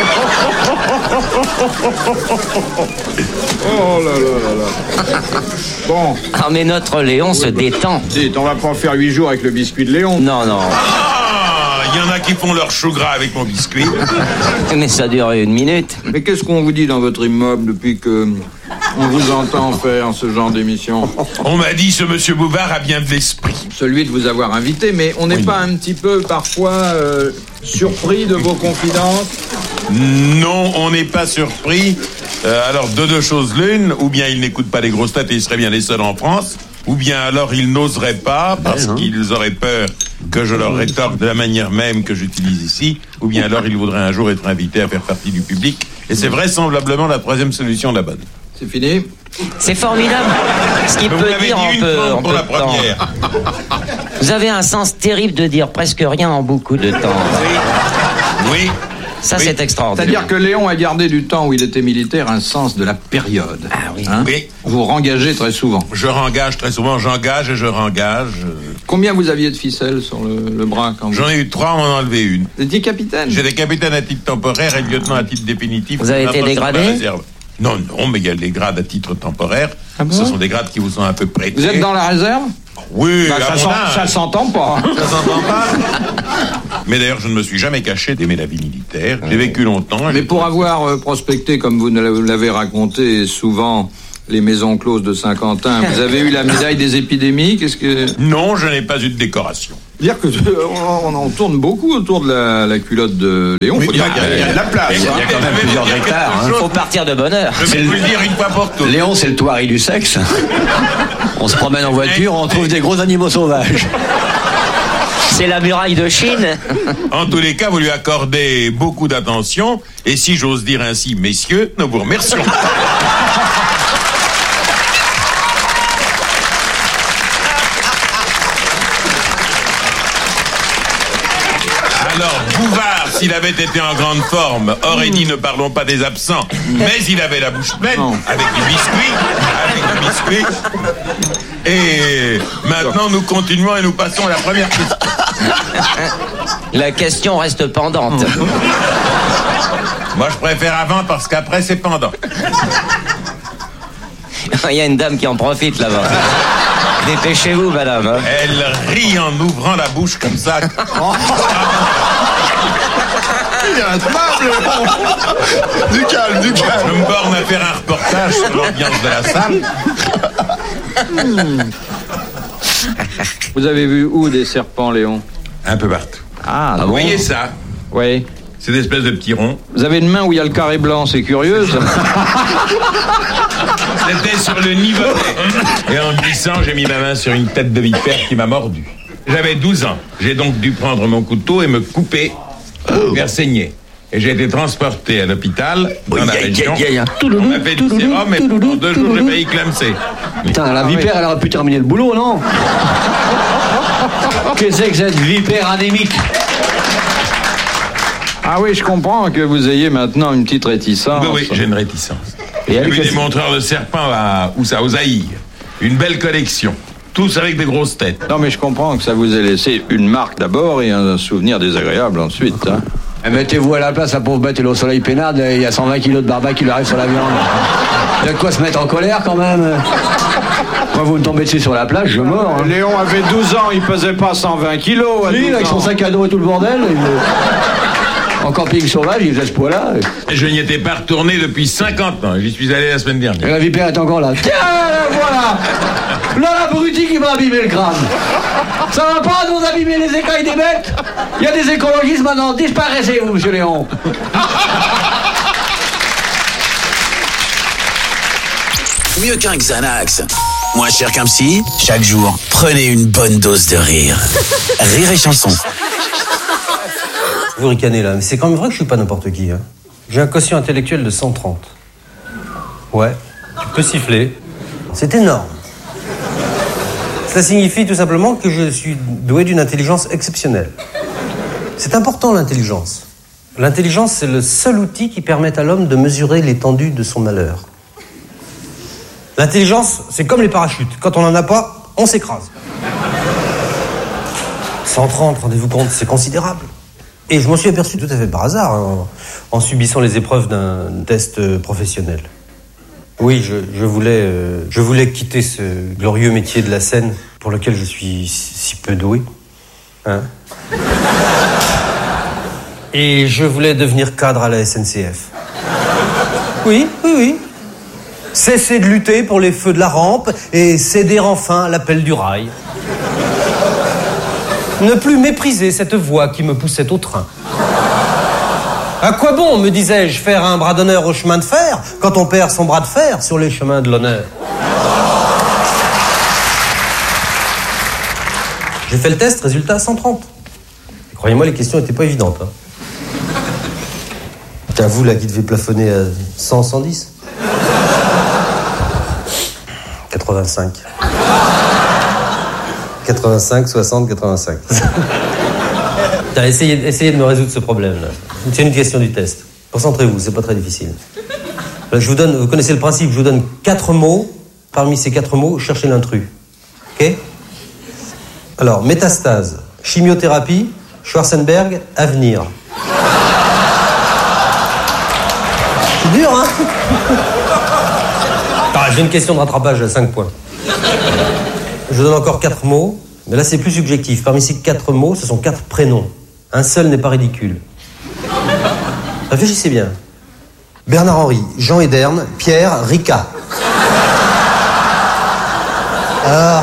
Oh là là là là. Bon. Ah, mais notre Léon se détend. Dites, on va pas faire 8 jours avec le biscuit de Léon. Non. Il y en a qui font leur chou gras avec mon biscuit. Mais ça dure 1 minute. Mais qu'est-ce qu'on vous dit dans votre immeuble depuis que on vous entend faire ce genre d'émission? On m'a dit ce monsieur Bouvard a bien de l'esprit. Celui de vous avoir invité, mais on n'est pas un petit peu parfois surpris de vos confidences? Non, on n'est pas surpris. Alors, de 2 choses l'une, ou bien ils n'écoutent pas les grosses têtes et ils seraient bien les seuls en France, ou bien alors ils n'oseraient pas parce qu'ils auraient peur que je leur rétorque de la manière même que j'utilise ici, ou bien alors ils voudraient un jour être invités à faire partie du public. Et c'est vraisemblablement la 3e solution la bonne. C'est fini? C'est formidable. Ce qui peut dire en peu de temps. Vous avez un sens terrible de dire presque rien en beaucoup de temps. Oui. Ça, c'est extraordinaire. C'est-à-dire que Léon a gardé du temps où il était militaire un sens de la période. Ah oui. Hein? Oui. Vous rengagez très souvent. Je rengage très souvent, j'engage et je rengage. Combien vous aviez de ficelles sur le bras quand J'en ai eu 3, on en a enlevé une. Vous étiez capitaine? J'ai des capitaines à titre temporaire et lieutenant à titre définitif. Vous avez été dégradé? Non, mais il y a des grades à titre temporaire. Ah bon? Ce sont des grades qui vous sont un peu prêtés. Vous êtes dans la réserve? Oui, ça s'entend pas. Ça s'entend pas. Mais d'ailleurs, je ne me suis jamais caché d'aimer la vie militaire. J'ai vécu longtemps. Mais pour avoir prospecté, comme vous l'avez raconté souvent, les maisons closes de Saint-Quentin. Vous avez eu la médaille des épidémies, qu'est-ce que... Non, je n'ai pas eu de décoration. Dire que on tourne beaucoup autour de la culotte de Léon. Il y a de la place. Il y a quand même plusieurs hectares. Il faut partir de bonne heure. Je vais vous le dire une fois pour toutes. Léon, c'est le Thoiry du sexe. On se promène en voiture, on trouve des gros animaux sauvages. C'est la muraille de Chine. En tous les cas, vous lui accordez beaucoup d'attention. Et si j'ose dire ainsi, messieurs, nous vous remercions. Alors, Bouvard, s'il avait été en grande forme, aurait dit ne parlons pas des absents, mais il avait la bouche pleine, avec du biscuit, Et maintenant, nous continuons et nous passons à la première question. La question reste pendante. Moi, je préfère avant parce qu'après, c'est pendant. Il y a une dame qui en profite là-bas. Dépêchez-vous, madame. Hein. Elle rit en ouvrant la bouche comme ça. Il est intouchable. Du calme, du calme. Je me borne à faire un reportage sur l'ambiance de la salle. Vous avez vu où des serpents, Léon? Un peu partout. Ah, vous voyez ça? Oui. C'est des espèces de petits ronds. Vous avez une main où il y a le carré blanc, c'est curieux, ça. C'était sur le nivelet. Et en glissant, j'ai mis ma main sur une tête de vipère qui m'a mordu. J'avais 12 ans. J'ai donc dû prendre mon couteau et me couper, faire saigner. Et j'ai été transporté à l'hôpital, dans la région. On m'a fait du sérum, et pendant 2 jours, j'ai failli clamser. Putain, la vipère, elle aurait pu terminer le boulot, non? Qu'est-ce que cette vipère anémique? Ah oui, je comprends que vous ayez maintenant une petite réticence. Oui, j'ai une réticence. Et j'ai vu des montreurs de serpents aux Aïrs. Une belle collection. Tous avec des grosses têtes. Non, mais je comprends que ça vous ait laissé une marque d'abord et un souvenir désagréable ensuite. Hein. Mettez-vous à la place, la pauvre bête, elle est au soleil peinade, il y a 120 kilos de barbac qui lui arrive sur la viande. Il y a de quoi se mettre en colère quand même. Quand vous me tombez dessus sur la plage, je meurs. Hein. Léon avait 12 ans, il pesait pas 120 kilos. Oui, avec son sac à dos et tout le bordel. En camping sauvage, il faisait ce poids-là. Je n'y étais pas retourné depuis 50 ans. J'y suis allé la semaine dernière. Et la vipère est encore là. Tiens, voilà. Là, l'abruti qui m'a abîmé le crâne. Ça va pas nous abîmer les écailles des bêtes? Il y a des écologistes maintenant. Disparaissez, vous, monsieur Léon. Mieux qu'un Xanax. Moins cher qu'un psy. Chaque jour, prenez une bonne dose de rire. Rire et chanson. Vous ricanez là, mais c'est quand même vrai que je suis pas n'importe qui. Hein. J'ai un quotient intellectuel de 130. Ouais, tu peux siffler. C'est énorme. Cela signifie tout simplement que je suis doué d'une intelligence exceptionnelle. C'est important, l'intelligence. L'intelligence, c'est le seul outil qui permet à l'homme de mesurer l'étendue de son malheur. L'intelligence, c'est comme les parachutes. Quand on n'en a pas, on s'écrase. 130, rendez-vous compte, c'est considérable. Et je m'en suis aperçu tout à fait par hasard, hein, en subissant les épreuves d'un test professionnel. Oui, je voulais quitter ce glorieux métier de la scène pour lequel je suis si peu doué. Hein? Et je voulais devenir cadre à la SNCF. Oui. Cesser de lutter pour les feux de la rampe et céder enfin à l'appel du rail. Ne plus mépriser cette voix qui me poussait au train. À quoi bon, me disais-je, faire un bras d'honneur au chemin de fer quand on perd son bras de fer sur les chemins de l'honneur? J'ai fait le test, résultat 130. Et croyez-moi, les questions n'étaient pas évidentes. Hein. C'est à vous là qui devez plafonner à 100, 110. 85. 85, 60, 85. Essayez de me résoudre ce problème-là. C'est une question du test. Concentrez-vous, c'est pas très difficile. Là, vous connaissez le principe, je vous donne 4 mots. Parmi ces 4 mots, cherchez l'intrus. Ok? Alors, métastase, chimiothérapie, Schwarzenberg, avenir. C'est dur, hein? J'ai une question de rattrapage à 5 points. Je vous donne encore 4 mots, mais là c'est plus subjectif. Parmi ces 4 mots, ce sont 4 prénoms. Un seul n'est pas ridicule. Réfléchissez bien. Bernard-Henri, Jean Ederne, Pierre, Ricard. Alors...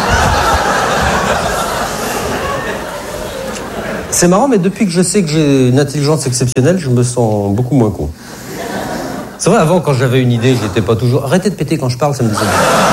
C'est marrant, mais depuis que je sais que j'ai une intelligence exceptionnelle, je me sens beaucoup moins con. C'est vrai, avant, quand j'avais une idée, j'étais pas toujours... Arrêtez de péter quand je parle, ça me déçoit.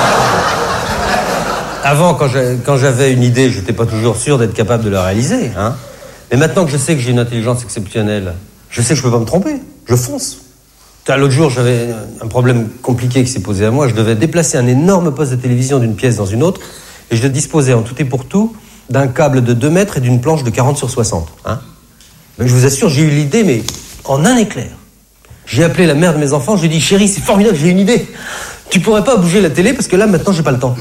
Avant, quand j'avais une idée, j'étais pas toujours sûr d'être capable de la réaliser, hein. Mais maintenant que je sais que j'ai une intelligence exceptionnelle, je sais que je peux pas me tromper. Je fonce. L'autre jour, j'avais un problème compliqué qui s'est posé à moi. Je devais déplacer un énorme poste de télévision d'une pièce dans une autre, et je devais disposer en tout et pour tout d'un câble de 2 mètres et d'une planche de 40 sur 60. Hein. Mais je vous assure, j'ai eu l'idée, mais en un éclair. J'ai appelé la mère de mes enfants, je lui ai dit, chérie, c'est formidable, j'ai une idée. Tu pourrais pas bouger la télé parce que là, maintenant, j'ai pas le temps.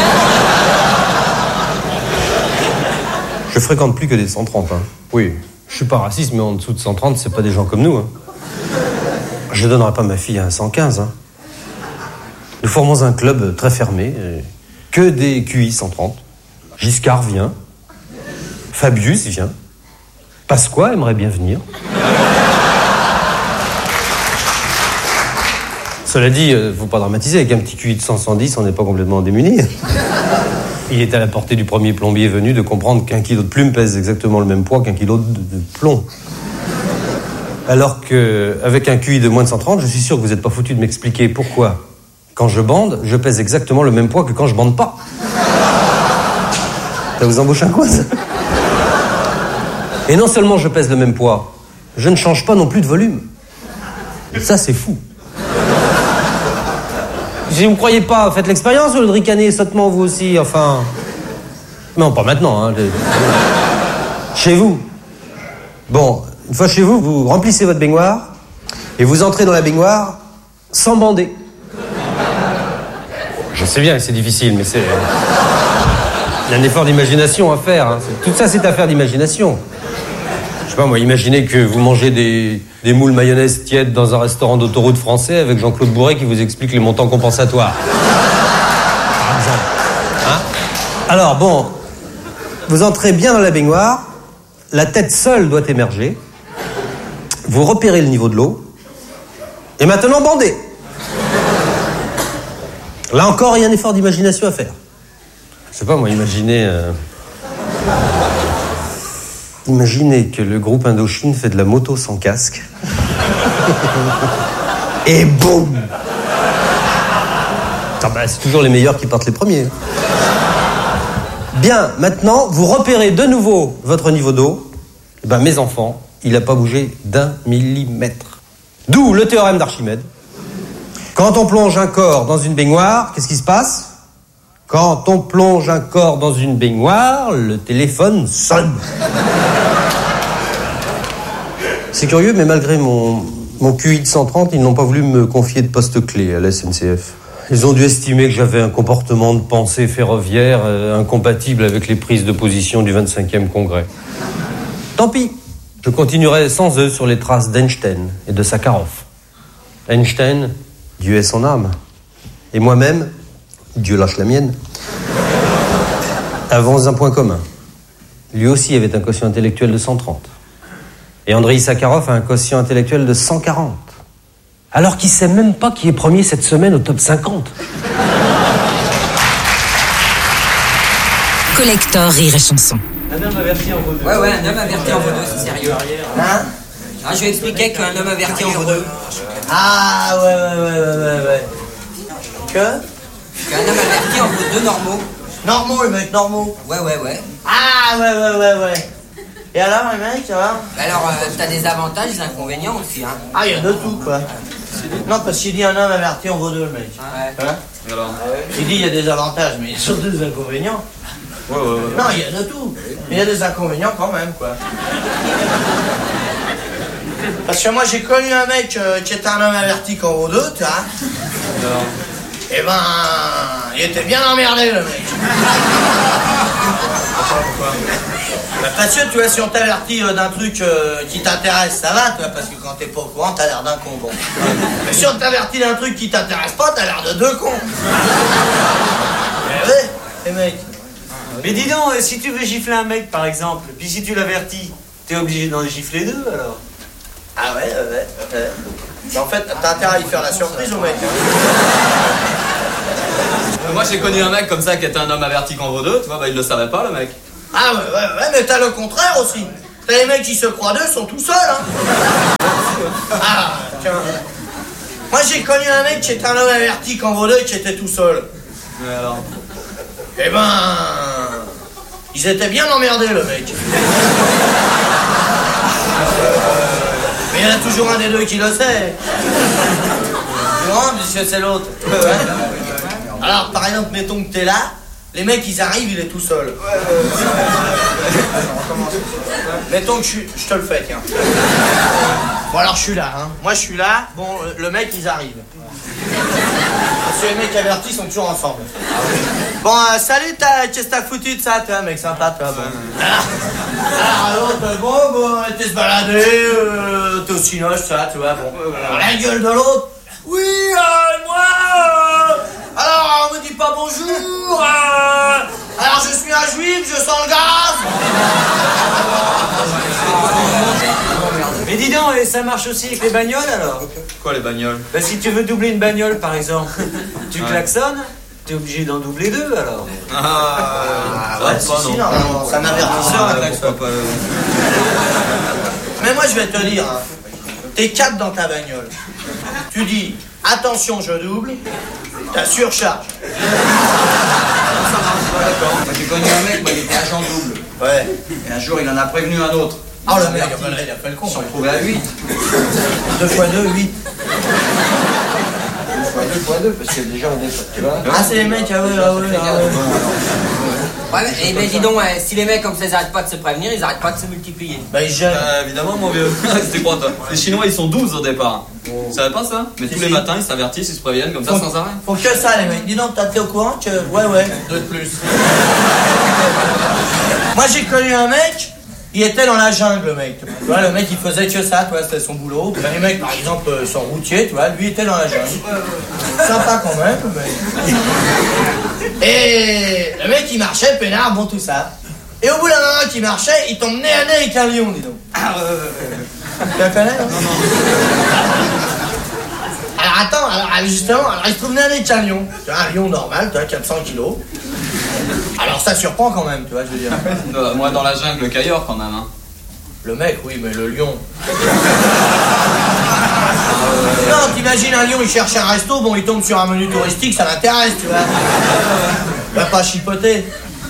Je fréquente plus que des 130. Hein. Oui, je suis pas raciste, mais en dessous de 130, c'est pas des gens comme nous. Hein. Je donnerai pas ma fille à un 115. Hein. Nous formons un club très fermé, que des QI 130. Giscard vient. Fabius vient. Pasqua aimerait bien venir. Cela dit, faut pas dramatiser, avec un petit QI de 110, on n'est pas complètement démunis. Il est à la portée du premier plombier venu de comprendre qu'1 kilo de plume pèse exactement le même poids qu'1 kilo de plomb. Alors qu'avec un QI de moins de 130, je suis sûr que vous n'êtes pas foutu de m'expliquer pourquoi, quand je bande, je pèse exactement le même poids que quand je bande pas. Ça vous embauche un quoi, ça? Et non seulement je pèse le même poids, je ne change pas non plus de volume. Ça, c'est fou. Si vous me croyez pas, faites l'expérience ou le ricaner sottement vous aussi, enfin... Non, pas maintenant, hein. Chez vous. Bon, une fois chez vous, vous remplissez votre baignoire et vous entrez dans la baignoire sans bander. Je sais bien que c'est difficile, mais c'est... Il y a un effort d'imagination à faire, hein. Tout ça, c'est affaire d'imagination. Je sais pas, moi, imaginez que vous mangez des moules mayonnaise tièdes dans un restaurant d'autoroute français avec Jean-Claude Bourret qui vous explique les montants compensatoires. Par exemple. Hein? Alors, bon, vous entrez bien dans la baignoire, la tête seule doit émerger, vous repérez le niveau de l'eau, et maintenant, bandez. Là encore, il y a un effort d'imagination à faire. Je sais pas, moi, Imaginez que le groupe Indochine fait de la moto sans casque. Et boum! Ah bah, c'est toujours les meilleurs qui partent les premiers. Bien, maintenant, vous repérez de nouveau votre niveau d'eau. Eh ben, mes enfants, il n'a pas bougé d'1 millimètre. D'où le théorème d'Archimède. Quand on plonge un corps dans une baignoire, qu'est-ce qui se passe? Quand on plonge un corps dans une baignoire, le téléphone sonne. C'est curieux, mais malgré mon QI de 130, ils n'ont pas voulu me confier de poste clé à la SNCF. Ils ont dû estimer que j'avais un comportement de pensée ferroviaire incompatible avec les prises de position du 25e congrès. Tant pis, je continuerai sans eux sur les traces d'Einstein et de Sakharov. Einstein, Dieu ait son âme. Et moi-même, Dieu lâche la mienne. Avons un point commun. Lui aussi avait un quotient intellectuel de 130. Et Andrei Sakharov a un quotient intellectuel de 140. Alors qu'il sait même pas qui est premier cette semaine au top 50. Collector Rire et Chanson. Un homme averti en vaut deux. Ouais, un homme averti en vaut deux, c'est sérieux. Hein? Ah, je vais expliquer qu'un homme averti en vaut deux. Ah, ouais. Que? Qu'un homme averti en vaut deux normaux. Normaux, les mecs, normaux. Ouais. Ah, ouais. Et alors, les mecs, ça va? Alors, t'as des avantages, des inconvénients aussi, hein. Ah, il y a de tout, quoi. Non, parce qu'il dit un homme averti en vaut deux, le mec. Ouais. Hein? Il dit il y a des avantages, mais il y a surtout des inconvénients. Ouais. Non, il y a de tout. Mais il y a des inconvénients quand même, quoi. Parce que moi, j'ai connu un mec qui était un homme averti qu'en vaut deux, tu vois. Eh ben, il était bien emmerdé, le mec. Pourquoi? Bah, parce que, tu vois, si on t'avertit d'un truc qui t'intéresse, ça va, tu vois, parce que quand t'es pas au courant, t'as l'air d'un con, bon. Mais si on t'avertit d'un truc qui t'intéresse pas, t'as l'air de deux cons. Eh ouais, les mecs. Mais dis donc, si tu veux gifler un mec, par exemple, puis si tu l'avertis, t'es obligé d'en gifler deux, alors? Ah ouais. Mais en fait, t'as intérêt à y faire la surprise au mec. Moi, j'ai connu un mec comme ça qui était un homme averti qu'en vaut deux, tu vois, bah il le savait pas, le mec. Ah ouais, mais t'as le contraire aussi. T'as les mecs qui se croient deux, sont tout seuls, hein. Ah, tiens. Moi, j'ai connu un mec qui était un homme averti qu'en vaut deux, qui était tout seul. Mais alors? Eh ben... Ils étaient bien emmerdés, le mec. Mais il y en a toujours un des deux qui le sait. Non, puisque c'est l'autre. Alors, par exemple, mettons que t'es là, les mecs, ils arrivent, il est tout seul. Mettons que je te le fais, tiens. Bon, alors, je suis là, hein. Moi, je suis là. Bon, le mec, ils arrivent. Parce que les mecs avertis sont toujours ensemble. Bon, salut, qu'est-ce que t'as foutu de ça, toi, mec, sympa, toi, bon. Alors, l'autre, bon, t'es se balader, t'es au cinoche, ça, tu vois, bon. Alors, la gueule de l'autre. Oui, moi, alors, on me dit pas bonjour, alors, je suis un juif, je sens le gaz. Mais dis donc, et ça marche aussi avec les bagnoles, alors? Quoi, les bagnoles? Bah, si tu veux doubler une bagnole, par exemple, tu klaxonnes, t'es obligé d'en doubler deux, alors. Ouais, si, non, c'est un avertisseur, la klaxon. Mais moi, je vais te dire, hein, t'es 4 dans ta bagnole. Tu dis, attention, je double, t'as surcharge. D'accord. Moi, j'ai connu un mec, il était agent double. Ouais. Et un jour, il en a prévenu un autre. Oh, le mec, il a fait le con. Ils sont retrouvés à 8. 2 x 2, 8. 2 x 2, parce que déjà, on est... Tu vois? Ah, c'est les mecs, ah ouais. Ouais, et ben dis donc, si les mecs comme ça ils arrêtent pas de se prévenir, ils arrêtent pas de se multiplier. Bah ils gênent. Évidemment, mon vieux. C'était quoi, toi? Les Chinois, ils sont 12 au départ. Tu savais pas ça? Mais tous les matins, ils s'avertissent, ils se préviennent comme ça sans arrêt. Faut que ça, les mecs. Dis donc, t'es au courant que... Ouais, 2 de plus. Moi, j'ai connu un mec, il était dans la jungle, le mec. Tu vois, le mec, il faisait que ça, tu vois, c'était son boulot. Puis, les mecs, par exemple, sont routiers, tu vois, lui, il était dans la jungle. Sympa quand même, le mec. Et le mec, il marchait, peinard, bon, tout ça. Et au bout d'un moment qu'il marchait, il tombe nez à nez avec un lion, dis donc. Tu la connais, non? Non. Alors, attends, justement, il se trouve nez à nez avec un lion. Tu vois, un lion normal, tu vois, 400 kilos. Alors ça surprend quand même, tu vois, je veux dire. Moi, dans la jungle, le cailleur, quand même, hein. Le mec, oui, mais le lion. Non, t'imagines un lion, il cherche un resto, bon, il tombe sur un menu touristique, ça l'intéresse, tu vois. Il va pas chipoter.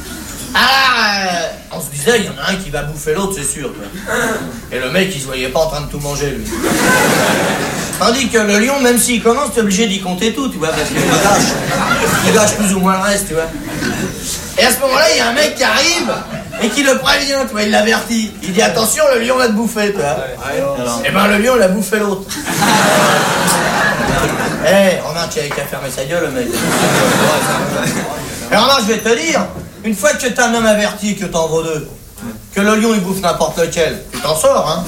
On se disait, il y en a un qui va bouffer l'autre, c'est sûr, toi. Et le mec, il se voyait pas en train de tout manger, lui. Tandis que le lion, même s'il commence, t'es obligé d'y compter tout, tu vois, parce qu'il gâche plus ou moins le reste, tu vois. Et à ce moment-là, il y a un mec qui arrive et qui le prévient, tu vois, il l'avertit. Il dit, attention, le lion va te bouffer, tu vois. Et ben, le lion, il a bouffé l'autre. Remarque qu'il avait qu'à fermer sa gueule, le mec. Et remarque, je vais te dire, une fois que t'es un homme averti, que t'en vaux 2, que le lion, il bouffe n'importe lequel, tu t'en sors, hein.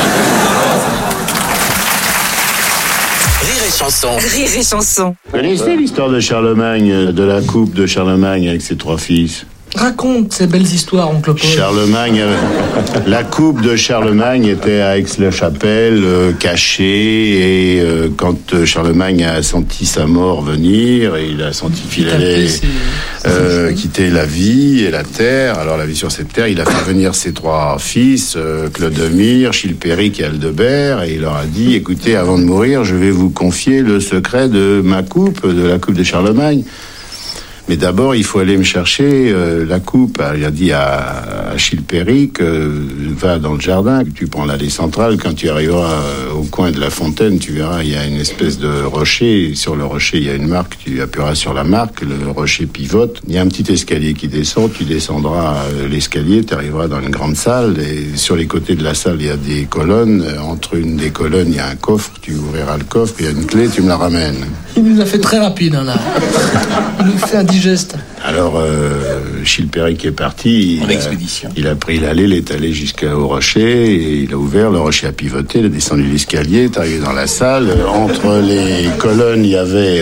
Rire et chanson. Rire et chanson. Vous connaissez l'histoire de Charlemagne, de la coupe de Charlemagne avec ses 3 fils? Raconte ces belles histoires, oncle Paul. Charlemagne, la coupe de Charlemagne était à Aix-la-Chapelle, cachée, et quand Charlemagne a senti sa mort venir, et il a senti qu'il allait quitter la vie et la terre, alors la vie sur cette terre, il a fait venir ses 3 fils, Clodomir, Chilpéric et Aldebert, et il leur a dit, écoutez, avant de mourir, je vais vous confier le secret de ma coupe, de la coupe de Charlemagne. Mais d'abord, il faut aller me chercher la coupe. Il a dit à Chilpéric, va dans le jardin, tu prends l'allée centrale, quand tu arriveras au coin de la fontaine, tu verras, il y a une espèce de rocher. Et sur le rocher, il y a une marque, tu appuieras sur la marque, le rocher pivote. Il y a un petit escalier qui descend, tu descendras l'escalier, tu arriveras dans une grande salle, et sur les côtés de la salle, il y a des colonnes. Entre une des colonnes, il y a un coffre, tu ouvriras le coffre, il y a une clé, tu me la ramènes. Il nous a fait très rapide, hein, là. Il nous fait un digeste. Alors, Chilpéric est parti. Il a pris l'allée, il est allé jusqu'au rocher, et il a ouvert, le rocher a pivoté, il a descendu l'escalier, est arrivé dans la salle. Entre les colonnes, il y avait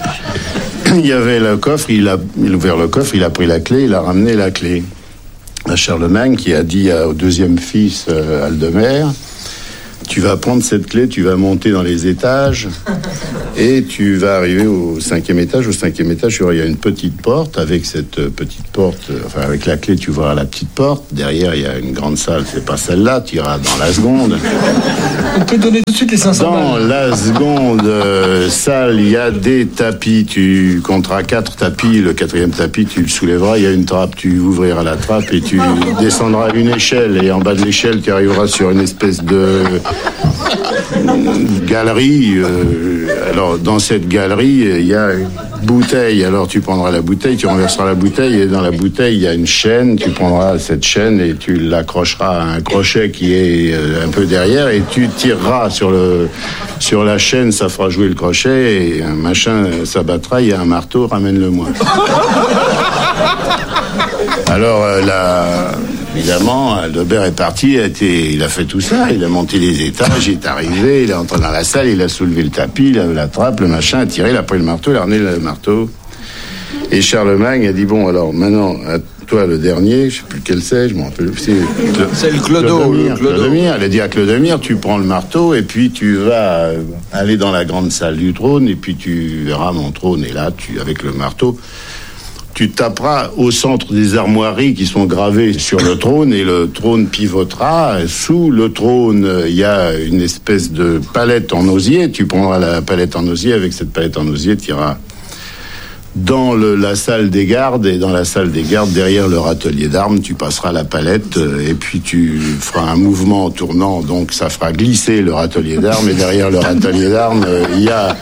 le coffre, il a ouvert le coffre, il a pris la clé, il a ramené la clé à Charlemagne, qui a dit au 2e fils, Aldemert, Tu vas prendre cette clé, tu vas monter dans les étages et tu vas arriver au 5e étage. Au 5e étage, il y a une petite porte. Avec cette petite porte, enfin avec la clé, tu ouvriras la petite porte. Derrière, il y a une grande salle. C'est pas celle-là. Tu iras dans la seconde. On peut donner tout de suite les 500 balles. Dans la seconde salle, il y a des tapis. Tu compteras 4 tapis. Le 4e tapis, tu le soulèveras. Il y a une trappe. Tu ouvriras la trappe et tu descendras une échelle. Et en bas de l'échelle, tu arriveras sur une espèce de galerie. Alors dans cette galerie il y a une bouteille. Alors tu prendras la bouteille, tu renverseras la bouteille et dans la bouteille il y a une chaîne. Tu prendras cette chaîne et tu l'accrocheras à un crochet qui est un peu derrière et tu tireras sur la chaîne. Ça fera jouer le crochet et un machin s'abattra. Il y a un marteau, ramène-le-moi. Alors évidemment, Aldebert est parti, il a fait tout ça, il a monté les étages, il est arrivé, il est entré dans la salle, il a soulevé le tapis, il a la trappe, le machin, a tiré, il a pris le marteau, il a ramené le marteau. Et Charlemagne a dit, bon, alors maintenant, à toi le dernier, je sais plus lequel c'est, je m'en rappelle plus. C'est le Clodomir. Elle a dit à Clodomir, tu prends le marteau et puis tu vas aller dans la grande salle du trône et puis tu verras mon trône. Et là, avec le marteau, tu taperas au centre des armoiries qui sont gravées sur le trône et le trône pivotera. Sous le trône, il y a une espèce de palette en osier. Tu prendras la palette en osier. Avec cette palette en osier, tu iras dans la salle des gardes. Et dans la salle des gardes, derrière leur atelier d'armes, tu passeras la palette et puis tu feras un mouvement en tournant. Donc ça fera glisser leur atelier d'armes. Et derrière leur atelier d'armes, il y a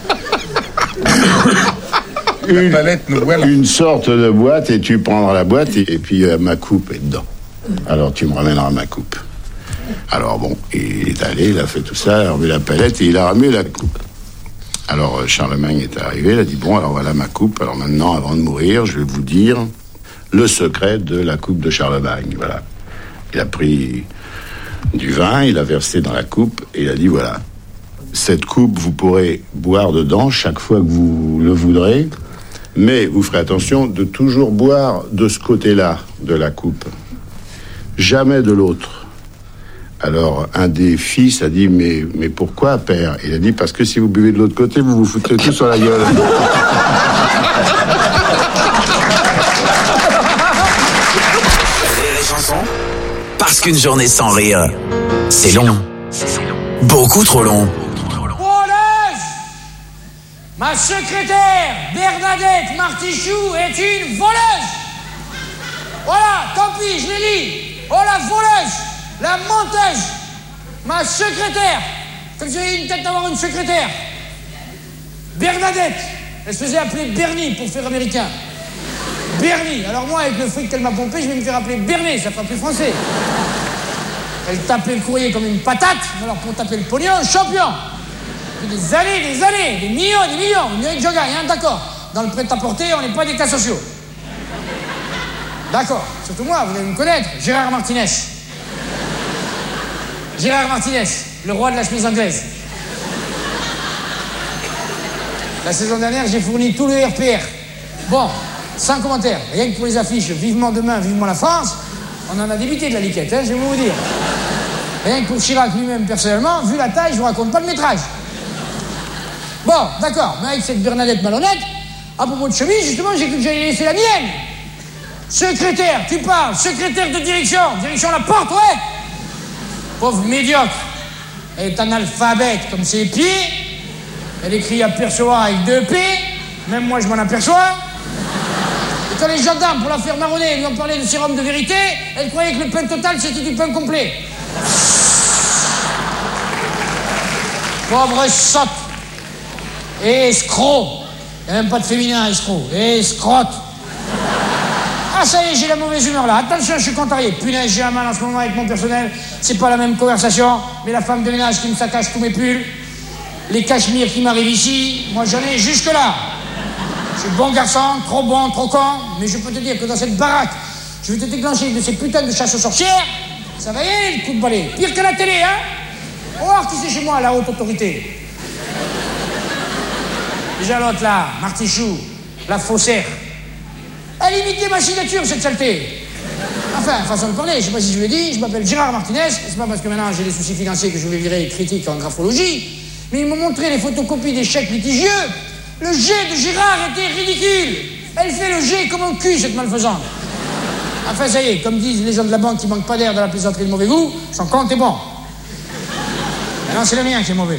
une sorte de boîte et tu prendras la boîte et puis ma coupe est dedans. Alors tu me ramèneras ma coupe. Alors bon, il est allé, il a fait tout ça, il a remis la palette et il a ramené la coupe. Alors Charlemagne est arrivé, il a dit bon, alors voilà ma coupe, alors maintenant avant de mourir, je vais vous dire le secret de la coupe de Charlemagne. Voilà. Il a pris du vin, il a versé dans la coupe et il a dit voilà, cette coupe vous pourrez boire dedans chaque fois que vous le voudrez. Mais vous ferez attention de toujours boire de ce côté-là de la coupe, jamais de l'autre. Alors un des fils a dit mais pourquoi père? Il a dit parce que si vous buvez de l'autre côté, vous vous foutez tout sur la gueule. Les chansons, parce qu'une journée sans rire, c'est long. Beaucoup trop long. Ma secrétaire, Bernadette Martichoux, est une voleuse. Voilà, tant pis, je l'ai dit. Oh, la voleuse, la menteuse. Ma secrétaire. Comme si j'avais une tête d'avoir une secrétaire. Bernadette. Elle se faisait appeler Bernie pour faire américain. Bernie. Alors moi, avec le fric qu'elle m'a pompé, je vais me faire appeler Bernet, ça fera plus français. Elle tapait le courrier comme une patate. Alors pour taper le pognon, champion. Des années, des millions, vous dirait que je gagne, hein, d'accord. Dans le prêt-à-porter, on n'est pas des cas sociaux. D'accord, surtout moi, vous allez me connaître, Gérard Martinez. Gérard Martinez, le roi de la chemise anglaise. La saison dernière, j'ai fourni tout le RPR. Bon, sans commentaire, rien que pour les affiches, vivement demain, vivement la France, on en a débité de la liquette, hein, je vais vous dire. Rien que pour Chirac lui-même, personnellement, vu la taille, je vous raconte pas le métrage. Bon, d'accord, mais avec cette Bernadette malhonnête, à propos de chemise, justement, j'ai cru que j'allais laisser la mienne. Secrétaire, tu parles, secrétaire de direction la porte, ouais. Pauvre médiocre. Elle est analphabète comme ses pieds. Elle écrit apercevoir avec 2 P. Même moi, je m'en aperçois. Et quand les gendarmes, pour la faire marronner, lui ont parlé de sérum de vérité, elle croyait que le pain total, c'était du pain complet. Pauvre sotte. Escroc. Il n'y a même pas de féminin, escroc. Escrotte. Ah, ça y est, j'ai la mauvaise humeur là. Attention, je suis contrarié. Punaise, j'ai un mal en ce moment avec mon personnel. C'est pas la même conversation. Mais la femme de ménage qui me saccage tous mes pulls. Les cachemires qui m'arrivent ici. Moi, j'en ai jusque-là. Je suis bon garçon, trop bon, trop con. Mais je peux te dire que dans cette baraque, je vais te déclencher de ces putains de chasses aux sorcières. Ça va y aller, le coup de balai. Pire que la télé, hein. On va voir qui c'est chez moi, la haute autorité. Déjà l'autre là, Martichoux, la faussaire. Elle imitait ma signature, cette saleté. Enfin, façon de parler, je sais pas si je vous l'ai dit, je m'appelle Gérard Martinez, c'est pas parce que maintenant j'ai des soucis financiers que je vais virer critique en graphologie, mais ils m'ont montré les photocopies des chèques litigieux. Le jet de Gérard était ridicule. Elle fait le jet comme un cul, cette malfaisante. Enfin, ça y est, comme disent les gens de la banque qui manquent pas d'air dans la plaisanterie de mauvais goût, son compte est bon. Maintenant, c'est le mien qui est mauvais.